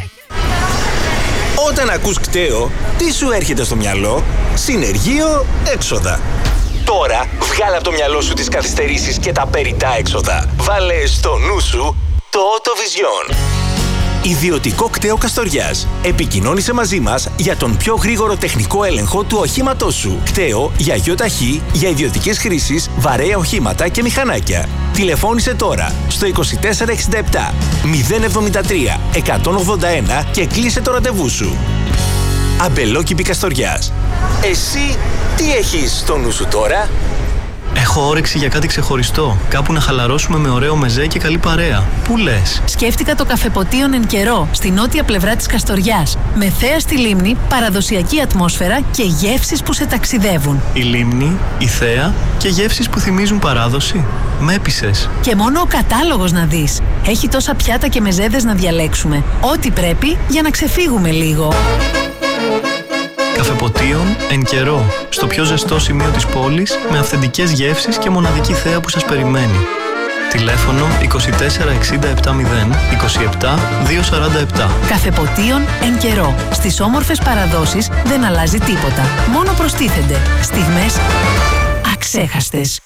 Όταν ακούς κταίο, τι σου έρχεται στο μυαλό? Συνεργείο έξοδα. Τώρα βγάλε από το μυαλό σου τις καθυστερήσεις και τα περιττά έξοδα. Βάλε στο νου σου το Autovision. Ιδιωτικό κταίο Καστοριάς. Επικοινώνησε μαζί μας για τον πιο γρήγορο τεχνικό έλεγχο του οχήματός σου. Κταίο για ΙΟΤΑΧΗ, για ιδιωτικές χρήσεις, βαρέα οχήματα και μηχανάκια. Τηλεφώνησε τώρα στο 2467 073 181 και κλείσε το ραντεβού σου. Αμπελόκηπη Καστοριάς. Εσύ τι έχεις στο νου σου τώρα? Έχω όρεξη για κάτι ξεχωριστό. Κάπου να χαλαρώσουμε με ωραίο μεζέ και καλή παρέα. Πού λες? Σκέφτηκα το καφεποτίον Εν Καιρό, στη νότια πλευρά της Καστοριάς. Με θέα στη λίμνη, παραδοσιακή ατμόσφαιρα και γεύσεις που σε ταξιδεύουν. Η λίμνη, η θέα και γεύσεις που θυμίζουν παράδοση. Με έπεισες. Και μόνο ο κατάλογος να δεις. Έχει τόσα πιάτα και μεζέδες να διαλέξουμε. Ό,τι πρέπει για να ξεφύγουμε λίγο. Καφεποτίον Εν Καιρό, στο πιο ζεστό σημείο της πόλης, με αυθεντικές γεύσεις και μοναδική θέα που σας περιμένει. Τηλέφωνο 24670 27 247. Καφεποτίον Εν Καιρό. Στις όμορφες παραδόσεις δεν αλλάζει τίποτα. Μόνο προστίθενται στιγμές αξέχαστες.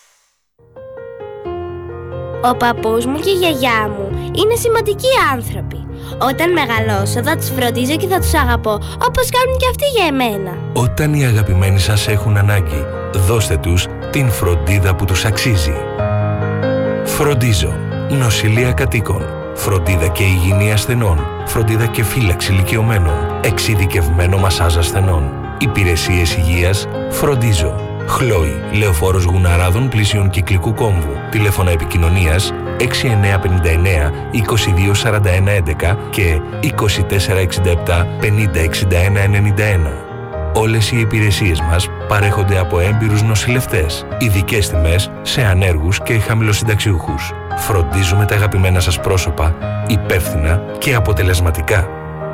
Ο παππούς μου και η γιαγιά μου είναι σημαντικοί άνθρωποι. Όταν μεγαλώσω θα τους φροντίζω και θα τους αγαπώ, όπως κάνουν και αυτοί για εμένα. Όταν οι αγαπημένοι σας έχουν ανάγκη, δώστε τους την φροντίδα που τους αξίζει. Φροντίζω. Νοσηλεία κατοίκων. Φροντίδα και υγιεινή ασθενών. Φροντίδα και φύλαξη ηλικιωμένων. Εξειδικευμένο μασάζ ασθενών. Υπηρεσίες υγείας. Φροντίζω. Χλόι. Λεωφόρος Γουναράδων πλησίων Κυκλικού Κόμβου. Τηλέφωνα επικοινωνίας 6959 224111 και 2467 506191. Όλες οι υπηρεσίες μας παρέχονται από έμπειρους νοσηλευτές, ειδικές τιμές σε ανέργους και χαμηλοσυνταξιούχους. Φροντίζουμε τα αγαπημένα σας πρόσωπα υπεύθυνα και αποτελεσματικά.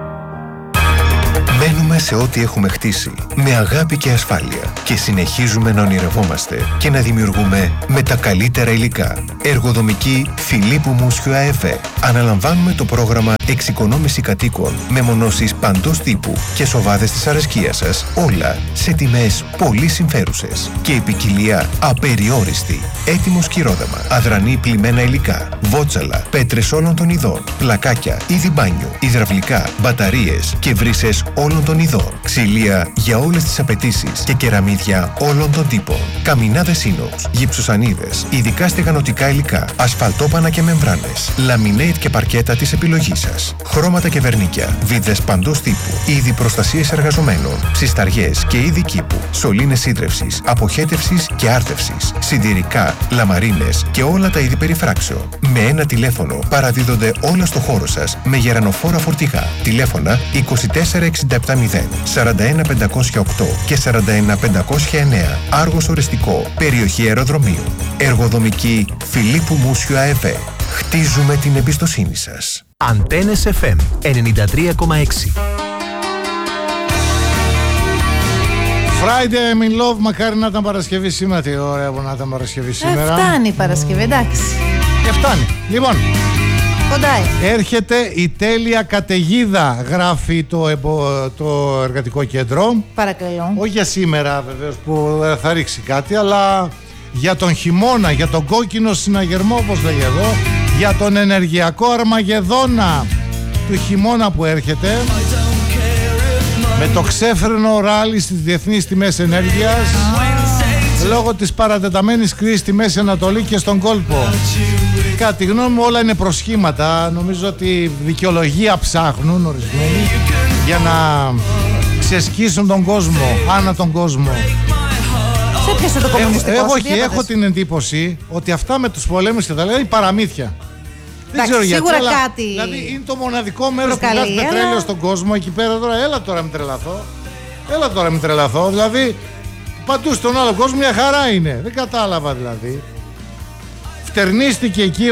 Μένουμε σε ό,τι έχουμε χτίσει, με αγάπη και ασφάλεια και συνεχίζουμε να ονειρευόμαστε και να δημιουργούμε με τα καλύτερα υλικά. Εργοδομική Φιλίππου Μούσιου ΑΕΒ. Αναλαμβάνουμε το πρόγραμμα εξοικονόμηση κατοίκων με μονώσεις παντός τύπου και σοβάδες της αρεσκίας σας, όλα σε τιμές πολύ συμφέρουσες και η ποικιλία απεριόριστη. Έτοιμο σκυρόδεμα, αδρανή πλημμένα υλικά, βότσαλα, πέτρες όλων των ειδών, πλακάκια, είδη μπάνιου, υδραυλικά, μπαταρίες και βρύσες όλων των ειδών, ξυλία για όλες τις απαιτήσεις και κεραμίδια όλων των τύπων, καμινάδες ίνοξ, γυψοσανίδες, ειδικά στεγανοτικά υλικά, ασφαλτόπανα και μεμβράνες, λαμινέιτ και παρκέτα της επιλογής σας, χρώματα και βερνίκια, βίδες παντός τύπου, είδη προστασίας εργαζομένων, ψισταριές και είδη κήπου, σωλήνες ίδρευσης, αποχέτευσης και άρτευσης, συντηρικά, λαμαρίνες και όλα τα είδη περιφράξεων. Με ένα τηλέφωνο παραδίδονται όλα στο χώρο σας με γερανοφόρα φορτηγά. Τηλέφωνα 24670 41508 και 41509. Άργος οριστικό, περιοχή αεροδρομίου. Εργοδομική Φιλίππου Μούσιου ΑΕΒ. Χτίζουμε την εμπιστοσύνη σας. Αντένες FM 93,6. Friday I'm in love, μακάρι να ήταν Παρασκευή σήμερα. Τι ωραία που να ήταν Παρασκευή σήμερα. Φτάνει η Παρασκευή, εντάξει. Φτάνει. Λοιπόν, κοντάει. έρχεται η τέλεια καταιγίδα, γράφει το Εργατικό Κέντρο. Παρακαλώ. Όχι για σήμερα βεβαίως που θα ρίξει κάτι, αλλά για τον χειμώνα, για τον κόκκινο συναγερμό όπως λέγει εδώ, για τον ενεργειακό αρμαγεδόνα του χειμώνα που έρχεται, με το ξέφρενο ράλι στις διεθνείς τιμές ενέργειας λόγω της παρατεταμένης κρίσης στη Μέση Ανατολή και στον κόλπο. Κατά τη γνώμη μου όλα είναι προσχήματα. Νομίζω ότι δικαιολογία ψάχνουν ορισμένοι για να ξεσκίσουν τον κόσμο, άνα τον κόσμο. Σε ποιος το κομμουνιστικό έχω την εντύπωση ότι αυτά με τους πολέμους και τα λέει παραμύθια. Δεν ξέρω γιατί, σίγουρα αλλά, κάτι. δηλαδή είναι το μοναδικό μέρος που βγάζει πετρέλαιο στον κόσμο εκεί πέρα τώρα. Έλα τώρα μην τρελαθώ. Δηλαδή παντού στον άλλο κόσμο μια χαρά είναι. Δεν κατάλαβα δηλαδή. Φτερνίστηκε εκεί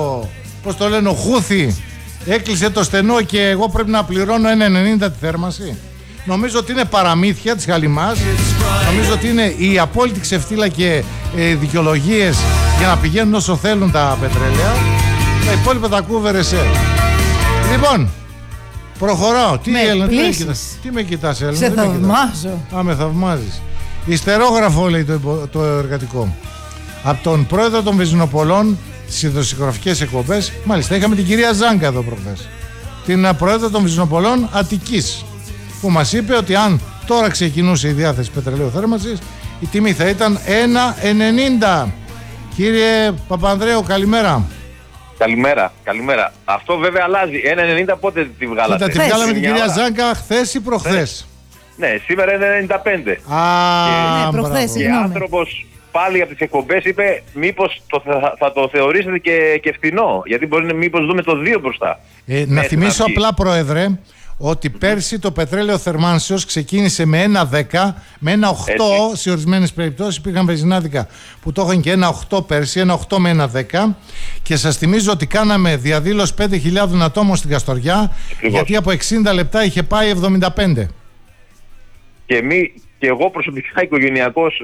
ο Χούθη. Έκλεισε το στενό και εγώ πρέπει να πληρώνω 1,90 τη θέρμανση. Νομίζω ότι είναι παραμύθια της χαλιμάς. Νομίζω ότι είναι η απόλυτη ξεφτύλα και δικαιολογίες για να πηγαίνουν όσο θέλουν τα πετρέλαια. Τα υπόλοιπα τα κούβερες. Λοιπόν, προχωράω. Τι με κοιτάς, Έλληνα? Σε θαυμάζω. Με θαυμάζεις. Ιστερόγραφο λέει το Εργατικό. Από τον πρόεδρο των Βυζινοπολών στις ειδοσιογραφικές εκπομπές. Μάλιστα, είχαμε την κυρία Ζάγκα εδώ προχθές, την πρόεδρο των Βυζινοπολών Αττικής, που μας είπε ότι αν τώρα ξεκινούσε η διάθεση πετρελαίου θέρμανσης, η τιμή θα ήταν 1,90. Κύριε Παπανδρέου, καλημέρα. Καλημέρα. Αυτό βέβαια αλλάζει. 1,90 πότε τη βγάλατε? Τη βγάλαμε την κυρία Ζάγκα χθες ή προχθές? Ναι, σήμερα είναι 95. Προχθές, και άνθρωπος πάλι από τις εκπομπές είπε μήπως θα το θεωρήσετε και φθηνό, γιατί μπορεί μήπως δούμε το 2 μπροστά. Να θυμίσω απλά, Πρόεδρε, ότι πέρσι το πετρέλαιο θερμάνσεως ξεκίνησε με 1,10, με 1,8 σε ορισμένες περιπτώσεις. Υπήρχαν βενζινάδικα που το είχαν και 1,8 πέρσι, 1,8 με 1,10. Και σας θυμίζω ότι κάναμε διαδήλωση 5.000 ατόμων στην Καστοριά, γιατί από 60 λεπτά είχε πάει 75. Και εγώ προσωπικά οικογενειακός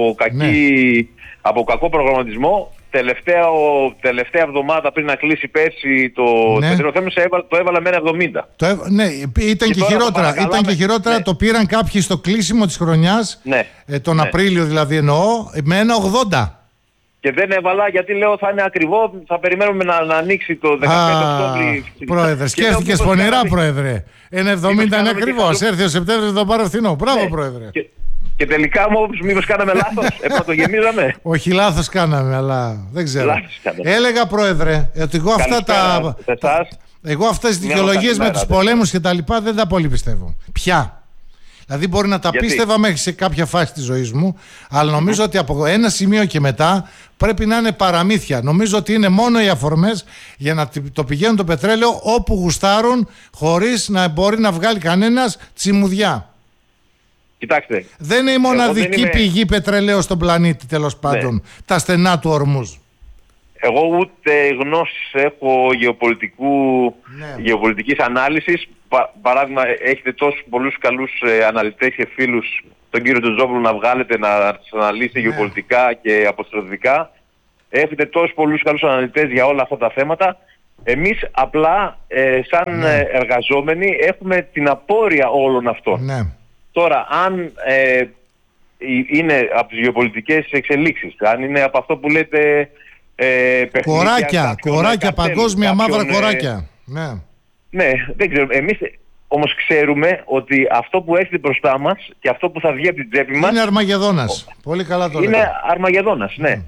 από κακό προγραμματισμό, τελευταία εβδομάδα πριν να κλείσει πέρσι το πετρέλαιο θέρμανσης το έβαλα με 1,70. Ναι, ήταν και χειρότερα. Το πήραν κάποιοι στο κλείσιμο της χρονιάς, τον Απρίλιο δηλαδή εννοώ, με 1,80. Και δεν έβαλα γιατί λέω θα είναι ακριβό, θα περιμένουμε να ανοίξει το 15 Οκτώβρη. Πρόεδρε, σκέφτηκες πονηρά, Πρόεδρε. 1,70 είναι ακριβώς. Έρθει ο Σεπτέμβριος, θα το πάρω φθηνό. Μπράβο, Πρόεδρε. Και τελικά μήπως κάναμε λάθος, το γεμίζαμε. Όχι, λάθος κάναμε, αλλά δεν ξέρω. Έλεγα, Πρόεδρε, ότι εγώ αυτές τις δικαιολογίες με τους πολέμους και τα λοιπά δεν τα πολύ πιστεύω. Πια. Δηλαδή μπορεί να τα πίστευα μέχρι σε κάποια φάση της ζωής μου, αλλά νομίζω ότι από ένα σημείο και μετά πρέπει να είναι παραμύθια. Νομίζω ότι είναι μόνο οι αφορμές για να το πηγαίνουν το πετρέλαιο όπου γουστάρουν, χωρίς να μπορεί να βγάλει κανένας τσιμουδιά. Κοιτάξτε. Δεν είναι η μοναδική πηγή πετρελαίου στον πλανήτη, τέλος πάντων, τα στενά του Ορμούζ. Εγώ ούτε γνώσεις έχω γεωπολιτικής ανάλυσης. Παράδειγμα, έχετε τόσους πολλούς καλούς αναλυτές και φίλους, τον κύριο Τζοζόπουλο να βγάλετε να σας αναλύσει γεωπολιτικά και αποστρατιωτικά. Έχετε τόσους πολλούς καλούς αναλυτές για όλα αυτά τα θέματα. Εμείς απλά σαν εργαζόμενοι έχουμε την απόρρεια όλων αυτών. Ναι. Τώρα, αν είναι από τις γεωπολιτικές εξελίξεις, αν είναι από αυτό που λέτε κοράκια, παγκόσμια μαύρα κοράκια. Ναι, δεν ξέρω. Εμείς όμως ξέρουμε ότι αυτό που έχετε μπροστά μας και αυτό που θα βγει από την τσέπη μας... Είναι Αρμαγεδόνας. Πολύ καλά το λέτε. Είναι Αρμαγεδόνας, ναι.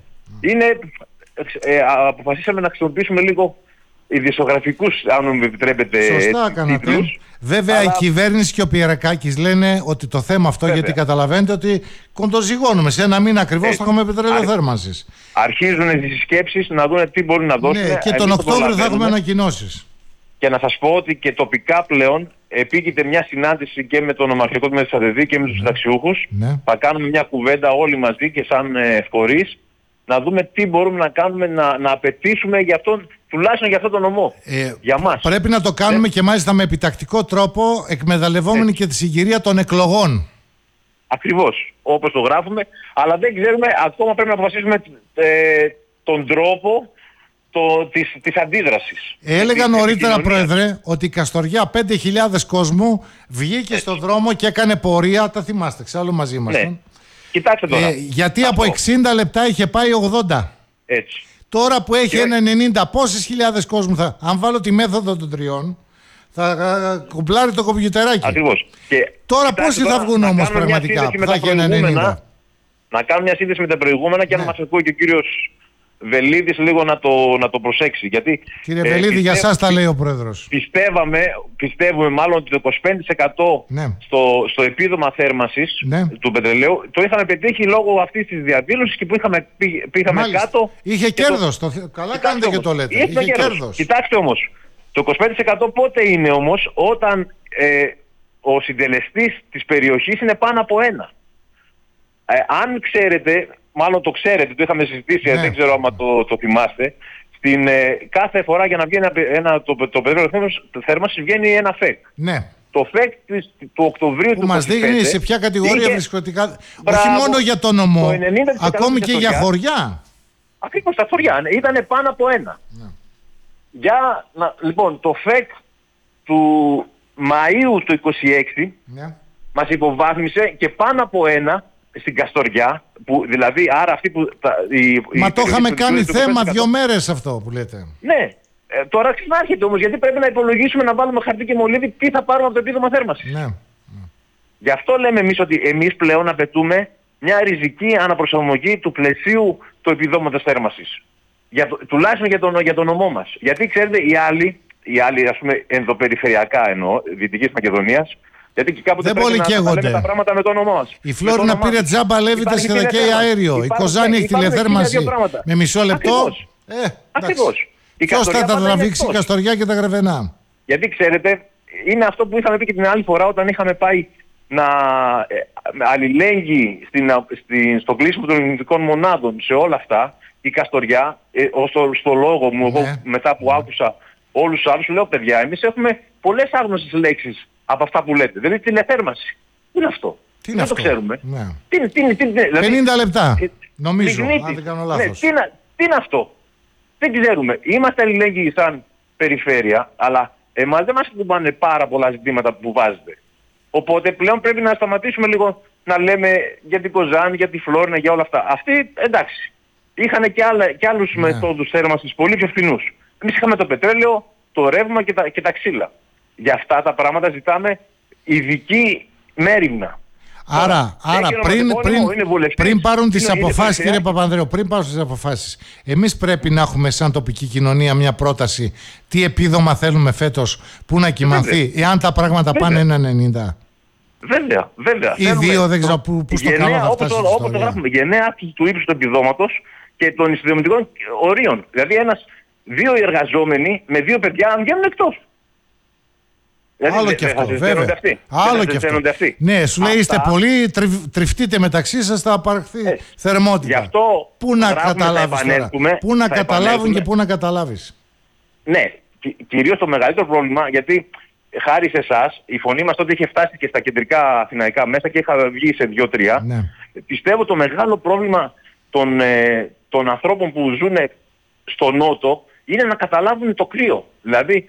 Αποφασίσαμε να χρησιμοποιήσουμε λίγο ειδησιογραφικούς, αν μου επιτρέπετε. Σωστά κάνατε. Βέβαια, η κυβέρνηση και ο Πιερακάκης λένε ότι το θέμα αυτό, γιατί καταλαβαίνετε ότι κοντοζυγώνουμε. Σε ένα μήνα ακριβώς θα έχουμε πετρέλαιο θέρμανσης. Αρχίζουν τις συσκέψεις να δουν τι μπορούν να δώσουν. Ναι, και τον Οκτώβριο θα έχουμε ανακοινώσεις. Και να σας πω ότι και τοπικά πλέον επίκειται μια συνάντηση και με τον Ομαρχικό του Μεσσαδεδί και με τους συνταξιούχους. Θα κάνουμε μια κουβέντα όλοι μαζί και σαν φορείς, να δούμε τι μπορούμε να κάνουμε, να απαιτήσουμε για αυτόν, τουλάχιστον για αυτόν τον νομό. Για μας. Πρέπει να το κάνουμε και μάλιστα με επιτακτικό τρόπο, εκμεταλλευόμενοι και τη συγκυρία των εκλογών. Ακριβώς, όπως το γράφουμε, αλλά δεν ξέρουμε, ακόμα πρέπει να αποφασίσουμε τον τρόπο της αντίδρασης. Έλεγα νωρίτερα, Πρόεδρε, ότι η Καστοριά 5.000 κόσμου βγήκε στον δρόμο και έκανε πορεία, τα θυμάστε, εξάλλου μαζί ήμασταν. Ναι. Κοιτάξτε τώρα. Γιατί από 60 λεπτά είχε πάει 80. Έτσι. Τώρα που έχει ένα 90, πόσες χιλιάδες κόσμου θα... Αν βάλω τη μέθοδο των τριών, θα κουμπλάρει το κομπιουτεράκι. Ακριβώς. Και τώρα πόσοι θα βγουν όμως πραγματικά που θα έχει ένα 90. Να κάνουμε μια σύνδεση με τα προηγούμενα και να μας ακούει και ο κύριος Βελίδης λίγο να το προσέξει. Γιατί, κύριε Βελίδη, για σας τα λέει ο Πρόεδρος. Πιστεύουμε μάλλον ότι το 25% στο επίδομα θέρμανσης του πετρελαίου το είχαμε πετύχει λόγω αυτής της διαδήλωσης και που είχαμε κάτω. Είχε κέρδος. Καλά κάνετε και το λέτε. Είχε κέρδος. Κοιτάξτε όμως, το 25% πότε είναι όμως? Όταν ο συντελεστής της περιοχής είναι πάνω από 1. Αν ξέρετε, μάλλον το ξέρετε, το είχαμε συζητήσει, δεν ξέρω άμα το θυμάστε, κάθε φορά για να βγαίνει το πετρέλαιο θέρμανσης βγαίνει ένα ΦΕΚ. Ναι. Το ΦΕΚ του Οκτωβρίου που μας δείχνει σε ποια κατηγορία βρισκοτικά. Όχι μόνο για τον νομό, ακόμη και για χωριά. Ακριβώς τα χωριά, ήταν πάνω από 1. Ναι. Λοιπόν, το ΦΕΚ του Μαΐου του 26 μας υποβάθμισε και πάνω από 1 στην Καστοριά, που δηλαδή άρα αυτή που... Μα το είχαμε κάνει θέμα 2 μέρες αυτό που λέτε. Ναι. Τώρα ξανάρχεται όμως, γιατί πρέπει να υπολογίσουμε, να βάλουμε χαρτί και μολύβι τι θα πάρουμε από το επίδομα θέρμανσης. Ναι. Γι' αυτό λέμε εμείς ότι εμείς πλέον απαιτούμε μια ριζική αναπροσαρμογή του πλαισίου του επιδόματος θέρμανσης. Τουλάχιστον για τον νομό μας. Γιατί ξέρετε οι άλλοι ας πούμε ενδοπεριφερειακά εννοώ, Δυτικής Μακεδονίας, γιατί και κάποτε δεν πρέπει να λέμε τα πράγματα με το όνομά μας. Η Φλόρινα πήρε τζάμπα λέβητες και δακέει αέριο. Η Κοζάνη έχει τηλεθέρμανση με μισό λεπτό. Ακριβώς. Ποιος θα τα τραβήξει η Καστοριά και τα Γρεβενά? Γιατί ξέρετε, είναι αυτό που είχαμε πει και την άλλη φορά όταν είχαμε πάει να αλληλέγγυοι στο κλείσιμο των ελληνικών μονάδων σε όλα αυτά, η Καστοριά, στο λόγο μου, εγώ μετά που άκουσα όλους τους άλλους, λέω παιδιά, εμείς έχουμε πολλές άγνωστες λέξεις από αυτά που λέτε. Δηλαδή τηλεθέρμανση. Τι είναι αυτό? Δεν το ξέρουμε. Ναι. 50 λεπτά, νομίζω, αν δεν κάνω λάθος. Τι είναι αυτό? Δεν ξέρουμε. Είμαστε αλληλέγγυοι σαν περιφέρεια, αλλά εμάς δεν μας κουμπάνε πάρα πολλά ζητήματα που βάζετε. Οπότε πλέον πρέπει να σταματήσουμε λίγο να λέμε για την Κοζάνη, για τη Φλόρινα, για όλα αυτά. Αυτοί, εντάξει, είχαν και άλλους μεθόδους θέρμανσης πολύ πιο φθηνούς. Εμείς είχαμε το πετρέλαιο, το ρεύμα και τα ξύλα. Για αυτά τα πράγματα ζητάμε ειδική μέριμνα. Άρα πριν πάρουν τις αποφάσεις, κύριε Παπανδρέου, πριν πάρουν τις αποφάσεις, εμείς πρέπει να έχουμε σαν τοπική κοινωνία μια πρόταση τι επίδομα θέλουμε φέτος, πού να κυμανθεί, εάν τα πράγματα πάνε 1,90. Βέβαια. Ή δύο, δεν ξέρω πού στο καλό θα φτάσει. Όπως το γράφουμε, γενναία αύξηση του ύψους του επιδόματος και των συνδρομητικών ορίων. Δηλαδή δύο εργαζόμενοι με 2 παιδιά αν βγαίνουν εκτός. Άλλο και αυτό, βέβαια. Άλλο και αυτό. Ναι, σου λέει είστε πολλοί, τριφτείτε μεταξύ σας, θα απαρχθεί θερμότητα. Γι' αυτό πού να καταλάβεις τώρα, πού να καταλάβουν και πού να καταλάβεις. Ναι, κυρίως το μεγαλύτερο πρόβλημα, γιατί χάρη σε εσάς, η φωνή μας τότε είχε φτάσει και στα κεντρικά αθηναϊκά μέσα και είχα βγει σε 2-3. Ναι. Πιστεύω το μεγάλο πρόβλημα των ανθρώπων που ζουν στο νότο είναι να καταλάβουν το κρύο. Δηλαδή,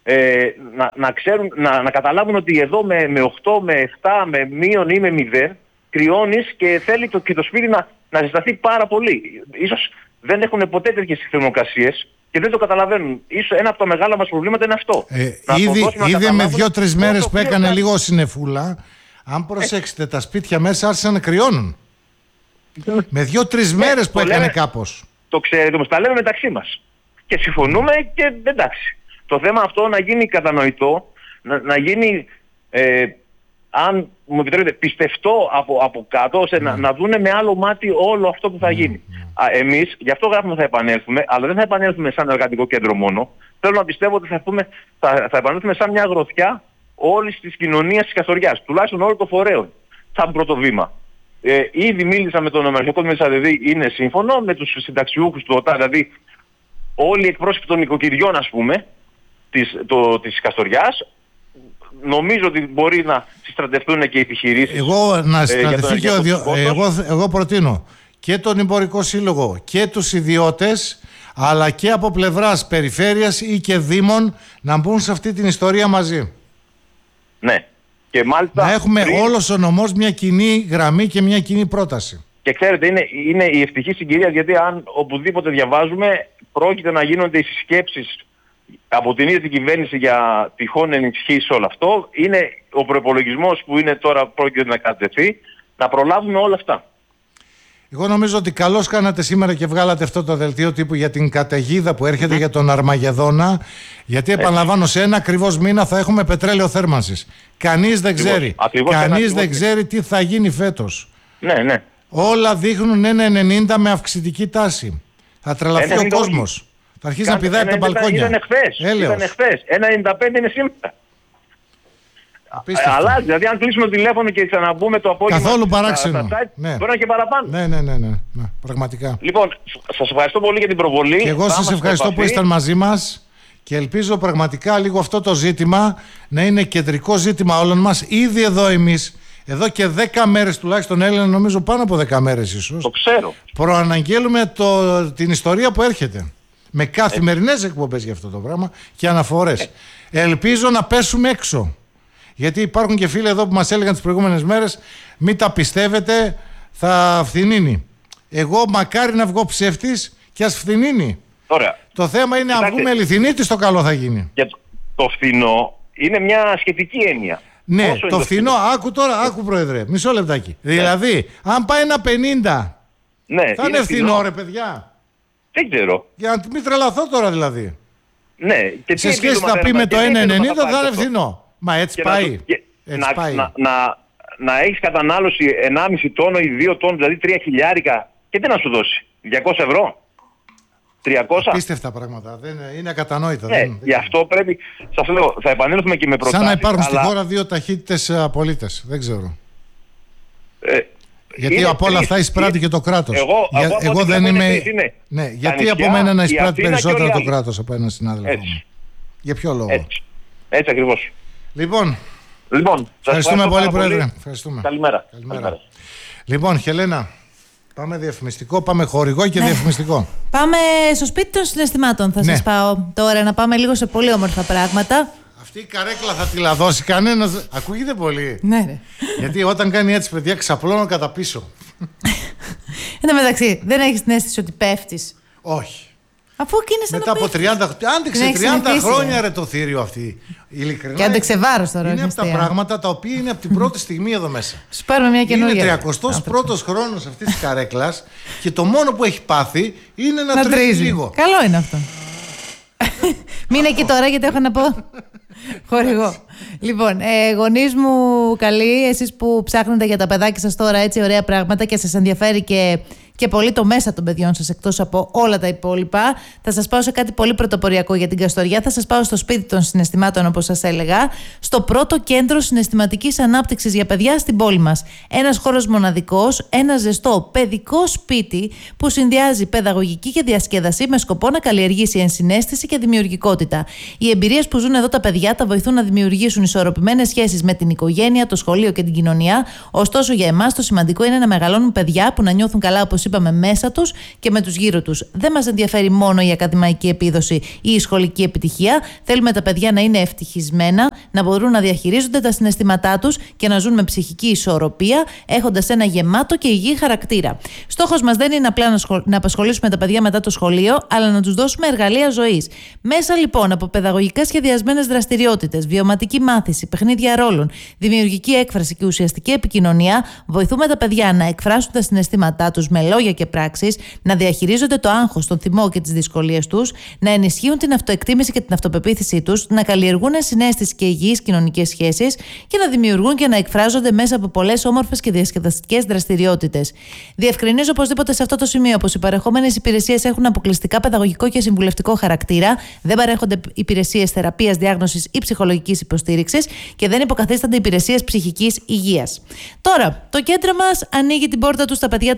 να καταλάβουν ότι εδώ με 8, με 7, με μείον ή με 0 κρυώνεις και θέλει και το σπίτι να ζεσταθεί πάρα πολύ. Ίσως δεν έχουν ποτέ τέτοιες θερμοκρασίες και δεν το καταλαβαίνουν. Ίσως ένα από τα μεγάλα μας προβλήματα είναι αυτό. Ήδη με 2-3 μέρες που έκανε λίγο συννεφούλα, αν προσέξετε τα σπίτια μέσα άρχισαν να κρυώνουν. Με 2-3 μέρες που έκανε κάπως. Το ξέρετε όμως, τα λέμε μεταξύ μας. Και συμφωνούμε και εντάξει. Το θέμα αυτό να γίνει κατανοητό, να γίνει, αν μου επιτρέπετε, πιστευτό από κάτω, ώστε να δούνε με άλλο μάτι όλο αυτό που θα γίνει. Εμείς, γι' αυτό γράφουμε θα επανέλθουμε, αλλά δεν θα επανέλθουμε σαν εργατικό κέντρο μόνο. Θέλω να πιστεύω ότι θα επανέλθουμε σαν μια γροθιά όλης της κοινωνίας της Καστοριάς, τουλάχιστον όλων των φορέων, σαν πρώτο βήμα. Ήδη μίλησα με τον Ομαρχιακό Μεσαδεδί, είναι σύμφωνο, με τους συνταξιούχους του ΟΤΑ, δηλαδή όλοι οι εκπρόσωποι των οικοκυριών, ας πούμε, της Καστοριάς. Νομίζω ότι μπορεί να συστρατευτούν και οι επιχειρήσεις. Εγώ προτείνω και τον Εμπορικό Σύλλογο και τους ιδιώτες, αλλά και από πλευράς περιφέρειας ή και δήμων να μπουν σε αυτή την ιστορία μαζί. Ναι. Και μάλιστα να έχουμε όλος ο νομός μια κοινή γραμμή και μια κοινή πρόταση. Και ξέρετε, είναι η ευτυχή συγκυρία, γιατί αν οπουδήποτε διαβάζουμε, πρόκειται να γίνονται οι συσκέψεις από την ίδια την κυβέρνηση για τυχόν ενισχύσεις όλο αυτό. Είναι ο προϋπολογισμός που είναι τώρα πρόκειται να κατευθεί, να προλάβουμε όλα αυτά. Εγώ νομίζω ότι καλώς κάνατε σήμερα και βγάλατε αυτό το δελτίο τύπου για την καταιγίδα που έρχεται για τον Αρμαγεδόνα, γιατί επαναλαμβάνω, σε ένα ακριβώς μήνα θα έχουμε πετρέλαιο θέρμανσης. Κανείς δεν ξέρει. Κανείς δεν ξέρει τι θα γίνει φέτος. Ναι. Όλα δείχνουν 1,90 με αυξητική τάση. Θα τρελαθεί ο κόσμος. Θα αρχίσει να πηδάει από τα μπαλκόνια. Ήταν εχθές. 1,95 είναι σήμερα. Αλλάζει, δηλαδή αν κλείσουμε το τηλέφωνο και ξαναμπούμε το απόγευμα. Καθόλου παράξενο. Μπορεί να είναι και παραπάνω. Ναι, πραγματικά. Λοιπόν, σας ευχαριστώ πολύ για την προβολή. Και εγώ σας ευχαριστώ που ήσταν μαζί μας και ελπίζω πραγματικά λίγο αυτό το ζήτημα να είναι κεντρικό ζήτημα όλων μας. Ήδη εδώ εμείς, εδώ και 10 μέρες τουλάχιστον, Έλληνα, νομίζω πάνω από 10 μέρες ίσως. Το ξέρω. Προαναγγέλουμε την ιστορία που έρχεται. Με καθημερινές εκπομπές για αυτό το πράγμα και αναφορές. Ελπίζω να πέσουμε έξω. Γιατί υπάρχουν και φίλοι εδώ που μας έλεγαν τις προηγούμενες μέρες, μην τα πιστεύετε, θα φθηνίνει. Εγώ μακάρι να βγω ψεύτης και ας φθηνίνει. Ωραία. Το θέμα είναι αν βγούμε αληθινοί, τι στο καλό θα γίνει. Και το φθηνό είναι μια σχετική έννοια. Ναι, το φθηνό, άκου πρόεδρε, μισό λεπτάκι. Δηλαδή, αν πάει ένα 50, θα είναι φθηνό ρε παιδιά. Δεν ξέρω. Για να μην τρελαθώ τώρα δηλαδή. Ναι. Και σε σχέση θα πει με το 1,90 θα είναι φθηνό. Μα έτσι πάει. Να έχεις κατανάλωση 1,5 τόνο ή 2 τόνους, δηλαδή 3 χιλιάρικα, και τι να σου δώσει, 200 ευρώ, 300. Απίστευτα πράγματα, είναι ακατανόητα. Γι' αυτό πρέπει, σας λέω, θα επανέλθουμε και με προτάσεις. Σαν να υπάρχουν στη χώρα 2 ταχύτητες πολίτες, δεν ξέρω. Γιατί από όλα αυτά εισπράττει και το κράτος. Εγώ δεν είμαι. Ναι, γιατί από μένα να εισπράττει περισσότερο το κράτος από έναν συνάδελφο μου. Για ποιο λόγο. Έτσι ακριβώς. Λοιπόν, ευχαριστούμε πολύ, Πρόεδρε. Καλημέρα. Λοιπόν, Χελένα, πάμε διαφημιστικό, πάμε χορηγό και διαφημιστικό. Πάμε στο σπίτι των συναισθημάτων, θα σας πάω τώρα, να πάμε λίγο σε πολύ όμορφα πράγματα. Αυτή η καρέκλα θα τη λαδώσει κανένας. Ακούγεται πολύ. Ναι, ρε. Γιατί όταν κάνει έτσι, παιδιά, ξαπλώνω κατά πίσω. Εν τω μεταξύ, δεν έχεις την αίσθηση ότι πέφτεις? Όχι. Αφού και είναι σαν μετά από 30, άντεξε 30 χρόνια ρε το θήριο αυτή. Ειλικρινά. Και άντεξε βάρος τώρα. Είναι από τα πράγματα τα οποία είναι από την πρώτη στιγμή εδώ μέσα. Σου πάρουμε μια καινούργια. Είναι 31ος χρόνος αυτής της καρέκλας και το μόνο που έχει πάθει είναι να τρίζει λίγο. Καλό είναι αυτό. Μείνε εκεί τώρα γιατί έχω να πω Χορηγό. Λοιπόν, γονείς μου καλοί, εσείς που ψάχνετε για τα παιδάκια σας τώρα έτσι ωραία πράγματα και σας ενδιαφέρει και πολύ το μέσα των παιδιών σας εκτός από όλα τα υπόλοιπα, θα σας πάω σε κάτι πολύ πρωτοποριακό για την Καστοριά. Θα σας πάω στο σπίτι των συναισθημάτων, όπως σας έλεγα, στο πρώτο κέντρο συναισθηματικής ανάπτυξης για παιδιά στην πόλη μας. Ένας χώρος μοναδικός, ένα ζεστό παιδικό σπίτι που συνδυάζει παιδαγωγική και διασκέδαση με σκοπό να καλλιεργήσει ενσυναίσθηση και δημιουργικότητα. Οι εμπειρίες που ζουν εδώ τα παιδιά τα βοηθούν να δημιουργήσουν ισορροπημένες σχέσεις με την οικογένεια, το σχολείο και την κοινωνία. Ωστόσο, για εμάς το σημαντικό είναι να μεγαλώνουν παιδιά που να νιώθουν καλά, όπως είπαμε, μέσα τους και με τους γύρω τους. Δεν μας ενδιαφέρει μόνο η ακαδημαϊκή επίδοση ή η σχολική επιτυχία. Θέλουμε τα παιδιά να είναι ευτυχισμένα, να μπορούν να διαχειρίζονται τα συναισθήματά τους και να ζουν με ψυχική ισορροπία, έχοντας ένα γεμάτο και υγιή χαρακτήρα. Στόχος μας δεν είναι απλά να απασχολήσουμε τα παιδιά μετά το σχολείο, αλλά να τους δώσουμε εργαλεία ζωής. Μέσα λοιπόν από παιδαγωγικά σχεδιασμένες δραστηριότητες, βιωματική μάθηση, παιχνίδια ρόλων, δημιουργική έκφραση και ουσιαστική επικοινωνία, βοηθούμε τα παιδιά να εκφράσουν τα συναισθήματά τους με λόγια και πράξεις, να διαχειρίζονται το άγχος, τον θυμό και τις δυσκολίες τους, να ενισχύουν την αυτοεκτίμηση και την αυτοπεποίθησή τους, να καλλιεργούν συναίσθηση και υγιείς κοινωνικές σχέσεις και να δημιουργούν και να εκφράζονται μέσα από πολλές όμορφες και διασκεδαστικές δραστηριότητες. Διευκρινίζω οπωσδήποτε σε αυτό το σημείο πως οι παρεχόμενες υπηρεσίες έχουν αποκλειστικά παιδαγωγικό και συμβουλευτικό χαρακτήρα, δεν παρέχονται υπηρεσίες θεραπείας, διάγνωσης ή ψυχολογικής υποστήριξης και δεν υποκαθίστανται υπηρεσίες ψυχικής υγείας. Τώρα, το κέντρο μας ανοίγει την πόρτα του στα παιδιά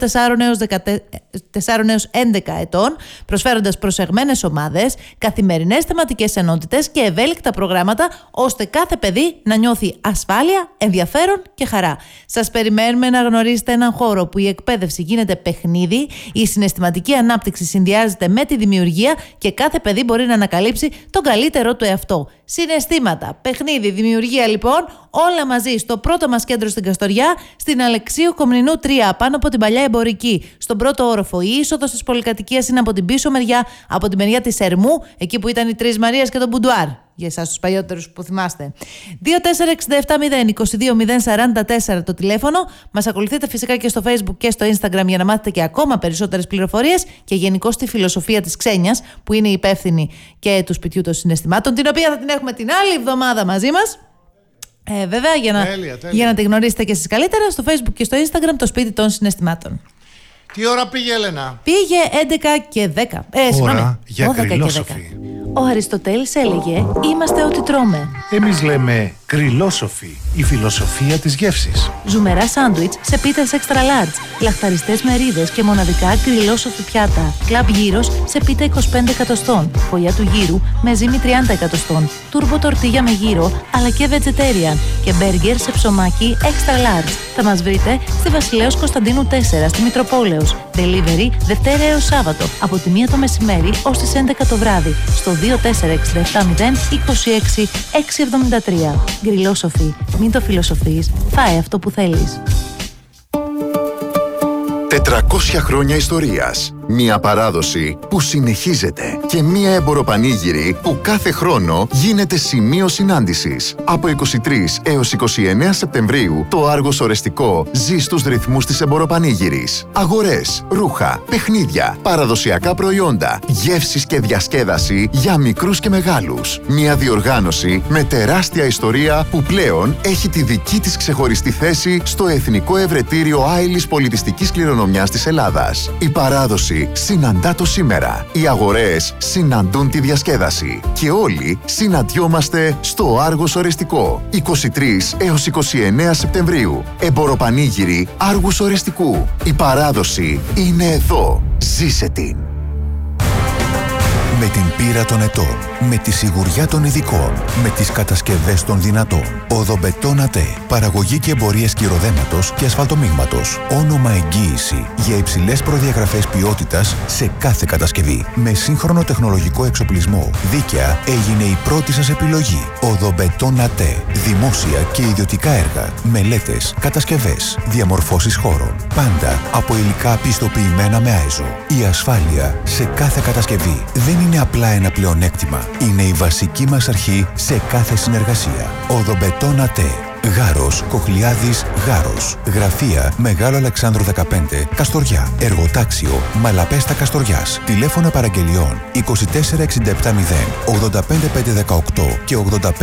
4 έως 11 ετών, προσφέροντας προσεγμένες ομάδες, καθημερινές θεματικές ενότητες και ευέλικτα προγράμματα, ώστε κάθε παιδί να νιώθει ασφάλεια, ενδιαφέρον και χαρά. Σας περιμένουμε να γνωρίσετε έναν χώρο που η εκπαίδευση γίνεται παιχνίδι, η συναισθηματική ανάπτυξη συνδυάζεται με τη δημιουργία και κάθε παιδί μπορεί να ανακαλύψει τον καλύτερό του εαυτό. Συναισθήματα, παιχνίδι, δημιουργία λοιπόν, όλα μαζί στο πρώτο μας κέντρο στην Καστοριά, στην Αλεξίου Κομνηνού 3, πάνω από την παλιά εμπορική. Στον πρώτο όροφο. Η είσοδος της πολυκατοικίας είναι από την πίσω μεριά, από τη μεριά της Ερμού, εκεί που ήταν η Τρεις Μαρίας και το Μπουντουάρ. Για εσάς τους παλιότερους που θυμάστε. 2467-022-044 το τηλέφωνο. Μας ακολουθείτε φυσικά και στο Facebook και στο Instagram για να μάθετε και ακόμα περισσότερες πληροφορίες και γενικώς τη φιλοσοφία της Ξένιας, που είναι υπεύθυνη και του σπιτιού των συναισθημάτων, την οποία θα την έχουμε την άλλη εβδομάδα μαζί μας. Βέβαια, για να τη γνωρίσετε και εσείς καλύτερα, στο Facebook και στο Instagram το σπίτι των συναισθημάτων. Τι ώρα πήγε, Έλενα? Πήγε 11 και 10. Ώρα για Κρυλόσοφη. Ο Αριστοτέλης έλεγε «Είμαστε ό,τι τρώμε». Εμείς λέμε Κρυλόσοφη, η φιλοσοφία της γεύσης. Ζουμερά σάντουιτς σε πίτες extra large, λαχταριστές μερίδες και μοναδικά κρυλόσοφη πιάτα. Κλαμπ γύρος σε πίτα 25 εκατοστών, φωλιά του γύρου με ζύμη 30 εκατοστών, τούρμπο τορτίγια με γύρο αλλά και vegetarian και μπέργκερ σε ψωμάκι extra large. Θα μας βρείτε στη Βασιλέως Κωνσταντίνου 4 στη Μητροπόλεως. Delivery Δευτέρα έως Σάββατο από τη 1 το μεσημέρι ως τις 11 το βράδυ στο 2467-026-673. Γκριλόσοφη. Μην το φιλοσοφείς, φάε αυτό που θέλεις. 400 χρόνια ιστορίας. Μία παράδοση που συνεχίζεται και μία εμποροπανήγυρη που κάθε χρόνο γίνεται σημείο συνάντησης. Από 23 έως 29 Σεπτεμβρίου το Άργος Ορεστικό ζει στους ρυθμούς της εμποροπανήγυρης. Αγορές, ρούχα, παιχνίδια, παραδοσιακά προϊόντα, γεύσεις και διασκέδαση για μικρούς και μεγάλους. Μία διοργάνωση με τεράστια ιστορία που πλέον έχει τη δική της ξεχωριστή θέση στο Εθνικό Ευρετήριο Άειλης Πολιτιστικής Κληρονομιάς της Ελλάδας. Η παράδοση συναντά το σήμερα. Οι αγορές συναντούν τη διασκέδαση. Και όλοι συναντιόμαστε στο Άργος Ορεστικό. 23 έως 29 Σεπτεμβρίου. Εμποροπανήγυρη Άργους Ορεστικού. Η παράδοση είναι εδώ. Ζήσε την. Με την πείρα των ετών, με τη σιγουριά των ειδικών, με τις κατασκευές των δυνατών. Οδομπετόν ΑΤΕ. Παραγωγή και εμπορία σκυροδέματος και ασφαλτομίγματος. Όνομα εγγύηση για υψηλές προδιαγραφές ποιότητας σε κάθε κατασκευή. Με σύγχρονο τεχνολογικό εξοπλισμό. Δίκαια έγινε η πρώτη σας επιλογή. Οδομπετόν ΑΤΕ. Δημόσια και ιδιωτικά έργα. Μελέτες, κατασκευές, διαμορφώσεις χώρων. Πάντα από υλικά πιστοποιημένα με ΆΕΖΟ. Η ασφάλεια σε κάθε κατασκευή δεν είναι απλά ένα πλεονέκτημα. Είναι η βασική μας αρχή σε κάθε συνεργασία. Οδομπετόν ΑΤΕ. Γάρος, Κοχλιάδης, Γάρος. Γραφεία Μεγάλο Αλεξάνδρου 15, Καστοριά. Εργοτάξιο Μαλαπέστα Καστοριάς. Τηλέφωνα παραγγελιών 24670 85518 και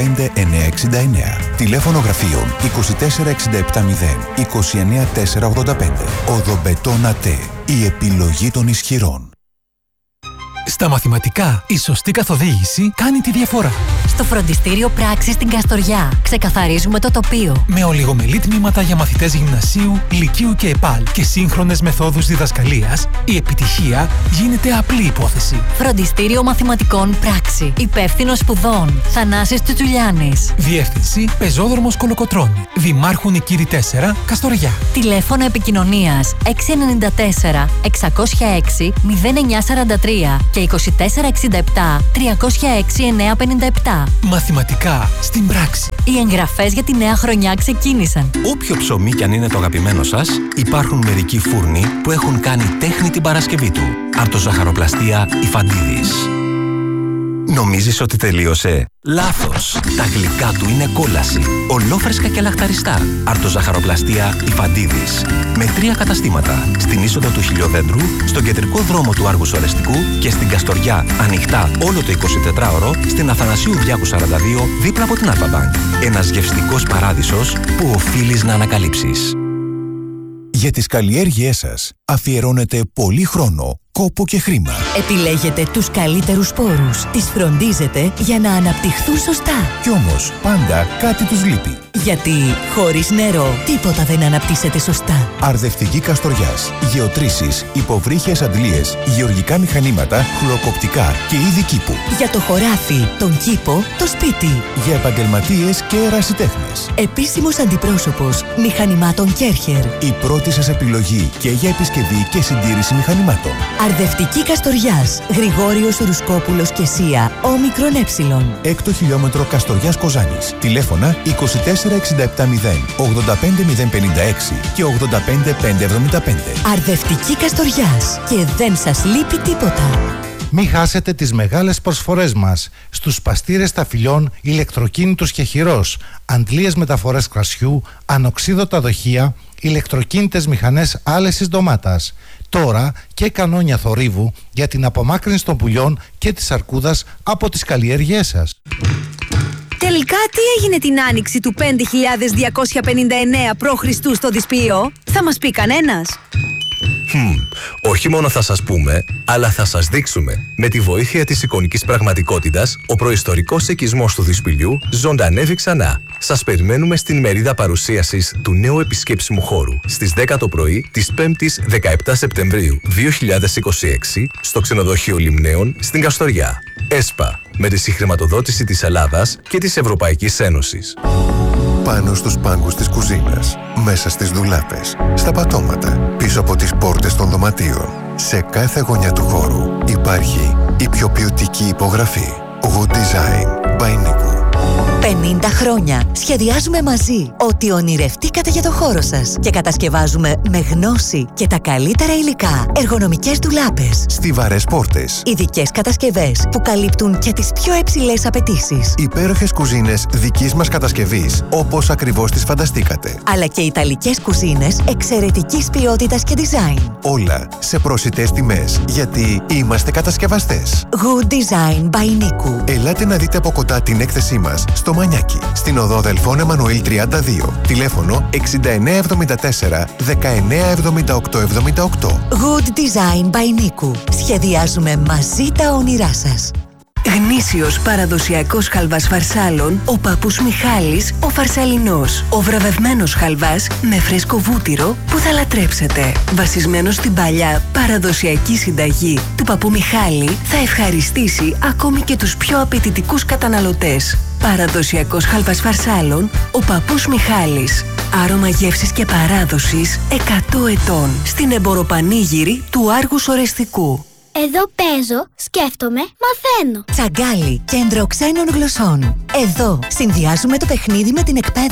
85969. Τηλέφωνο γραφείων 24670 29485. Οδομπετόνα ΤΕ. Η επιλογή των ισχυρών. Στα μαθηματικά, η σωστή καθοδήγηση κάνει τη διαφορά. Στο φροντιστήριο Πράξης στην Καστοριά ξεκαθαρίζουμε το τοπίο. Με ολιγομελή τμήματα για μαθητές γυμνασίου, λυκείου και ΕΠΑΛ και σύγχρονες μεθόδους διδασκαλίας, η επιτυχία γίνεται απλή υπόθεση. Φροντιστήριο Μαθηματικών Πράξη. Υπεύθυνος σπουδών Θανάσης Τσουτσουλιάνης. Διεύθυνση Πεζόδρομος Κολοκοτρώνη. Δημάρχου Νικήρη 4, Καστοριά. Τηλέφωνο επικοινωνίας 694 606 0943 και 2467 306 957. Μαθηματικά στην πράξη. Οι εγγραφές για τη νέα χρονιά ξεκίνησαν. Όποιο ψωμί κι αν είναι το αγαπημένο σας, υπάρχουν μερικοί φούρνοι που έχουν κάνει τέχνη την Παρασκευή του. Αρτοζαχαροπλαστεία Ιφαντίδης. Νομίζεις ότι τελείωσε? Λάθος! Τα γλυκά του είναι κόλαση. Ολόφρεσκα και λαχταριστά. Αρτοζαχαροπλαστεία Ιφαντίδης. Με 3 καταστήματα. Στην είσοδο του Χιλιοδέντρου, στον κεντρικό δρόμο του Άργου Σορεστικού και στην Καστοριά, ανοιχτά όλο το 24ωρο, στην Αθανασίου Διάκου 42, δίπλα από την Αλφα-Μπανκ. Ένας γευστικός παράδεισος που οφείλεις να ανακαλύψεις. Για τις καλλιέργειές σας αφιερώνετε πολύ χρόνο, κόπο και χρήμα. Επιλέγετε τους καλύτερους σπόρους, τις φροντίζετε για να αναπτυχθούν σωστά. Κι όμως πάντα κάτι τους λείπει. Γιατί χωρίς νερό τίποτα δεν αναπτύσσεται σωστά. Αρδευτική Καστοριάς, γεωτρήσεις, υποβρύχιες αντλίες, γεωργικά μηχανήματα, χλωροκοπτικά και είδη κήπου. Για το χωράφι, τον κήπο, το σπίτι. Για επαγγελματίες και ερασιτέχνες. Επίσημος αντιπρόσωπος μηχανημάτων Κέρχερ. Η πρώτη σας επιλογή και για επισκευή και συντήρηση μηχανημάτων. Αρδευτική Καστοριάς, Γρηγόριος Ρουσκόπουλος και Σία, όμικρον έψιλον. 6ο χιλιόμετρο Καστοριάς Κοζάνης. Τηλέφωνα 24670 85056 και 85575. Αρδευτική Καστοριάς και δεν σας λείπει τίποτα. Μην χάσετε τις μεγάλες προσφορές μας στους παστήρες ταφυλιών ηλεκτροκίνητους και χειρός, αντλίες μεταφορές κρασιού, ανοξίδωτα δοχεία, ηλεκτροκίνητες μηχανές άλεσης ντομάτας. Τώρα και κανόνια θορύβου για την απομάκρυνση των πουλιών και της αρκούδας από τις καλλιέργειές σας. Τελικά τι έγινε την άνοιξη του 5259 π.Χ. στο Δυσποιείο? Θα μας πει κανένας? Όχι μόνο θα σας πούμε, αλλά θα σας δείξουμε. Με τη βοήθεια της εικονικής πραγματικότητας, ο προϊστορικός οικισμός του Δυσπηλιού ζωντανεύει ξανά. Σας περιμένουμε στην μερίδα παρουσίασης του νέου επισκέψιμου χώρου στις 10 το πρωί της 5ης 17 Σεπτεμβρίου 2026 στο ξενοδοχείο Λιμναίων στην Καστοριά. ΕΣΠΑ, με τη συγχρηματοδότηση της Ελλάδας και της Ευρωπαϊκής Ένωσης. Πάνω στους πάγκους της κουζίνας, μέσα στις ντουλάπες, στα πατώματα, πίσω από τις πόρτες των δωματίων. Σε κάθε γωνιά του χώρου υπάρχει η πιο ποιοτική υπογραφή. Good Design by Nico. 50 χρόνια σχεδιάζουμε μαζί ό,τι ονειρευτήκατε για το χώρο σας και κατασκευάζουμε με γνώση και τα καλύτερα υλικά εργονομικές ντουλάπες, Στιβαρές πόρτες, ειδικές κατασκευές που καλύπτουν και τις πιο υψηλές απαιτήσεις, υπέροχες κουζίνες δικής μας κατασκευής όπως ακριβώς τις φανταστήκατε, αλλά και ιταλικές κουζίνες εξαιρετικής ποιότητας και design. Όλα σε προσιτές τιμές, γιατί είμαστε κατασκευαστές. Good Design by Nico. Ελάτε να δείτε από κοντά την έκθεσή μας στο Μανιάκι, στην οδό Δελφών Εμμανουήλ 32, τηλέφωνο 6974 197878. Good Design by Nico. Σχεδιάζουμε μαζί τα όνειρά σας. Γνήσιος παραδοσιακός χαλβάς φαρσάλων, ο παππούς Μιχάλης, ο Φαρσαλινός. Ο βραβευμένος χαλβάς με φρέσκο βούτυρο που θα λατρέψετε. Βασισμένος στην παλιά παραδοσιακή συνταγή του παππού Μιχάλη, θα ευχαριστήσει ακόμη και τους πιο απαιτητικούς καταναλωτές. Παραδοσιακός χαλβάς φαρσάλων, ο παππούς Μιχάλης. Άρωμα γεύσης και παράδοσης 100 ετών. Στην εμποροπανήγυρη του Άργου Σορεστικού. Εδώ παίζω, σκέφτομαι, μαθαίνω. Τσαγκάλι, κέντρο ξένων γλωσσών. Εδώ συνδυάζουμε το παιχνίδι με την εκπαίδευση.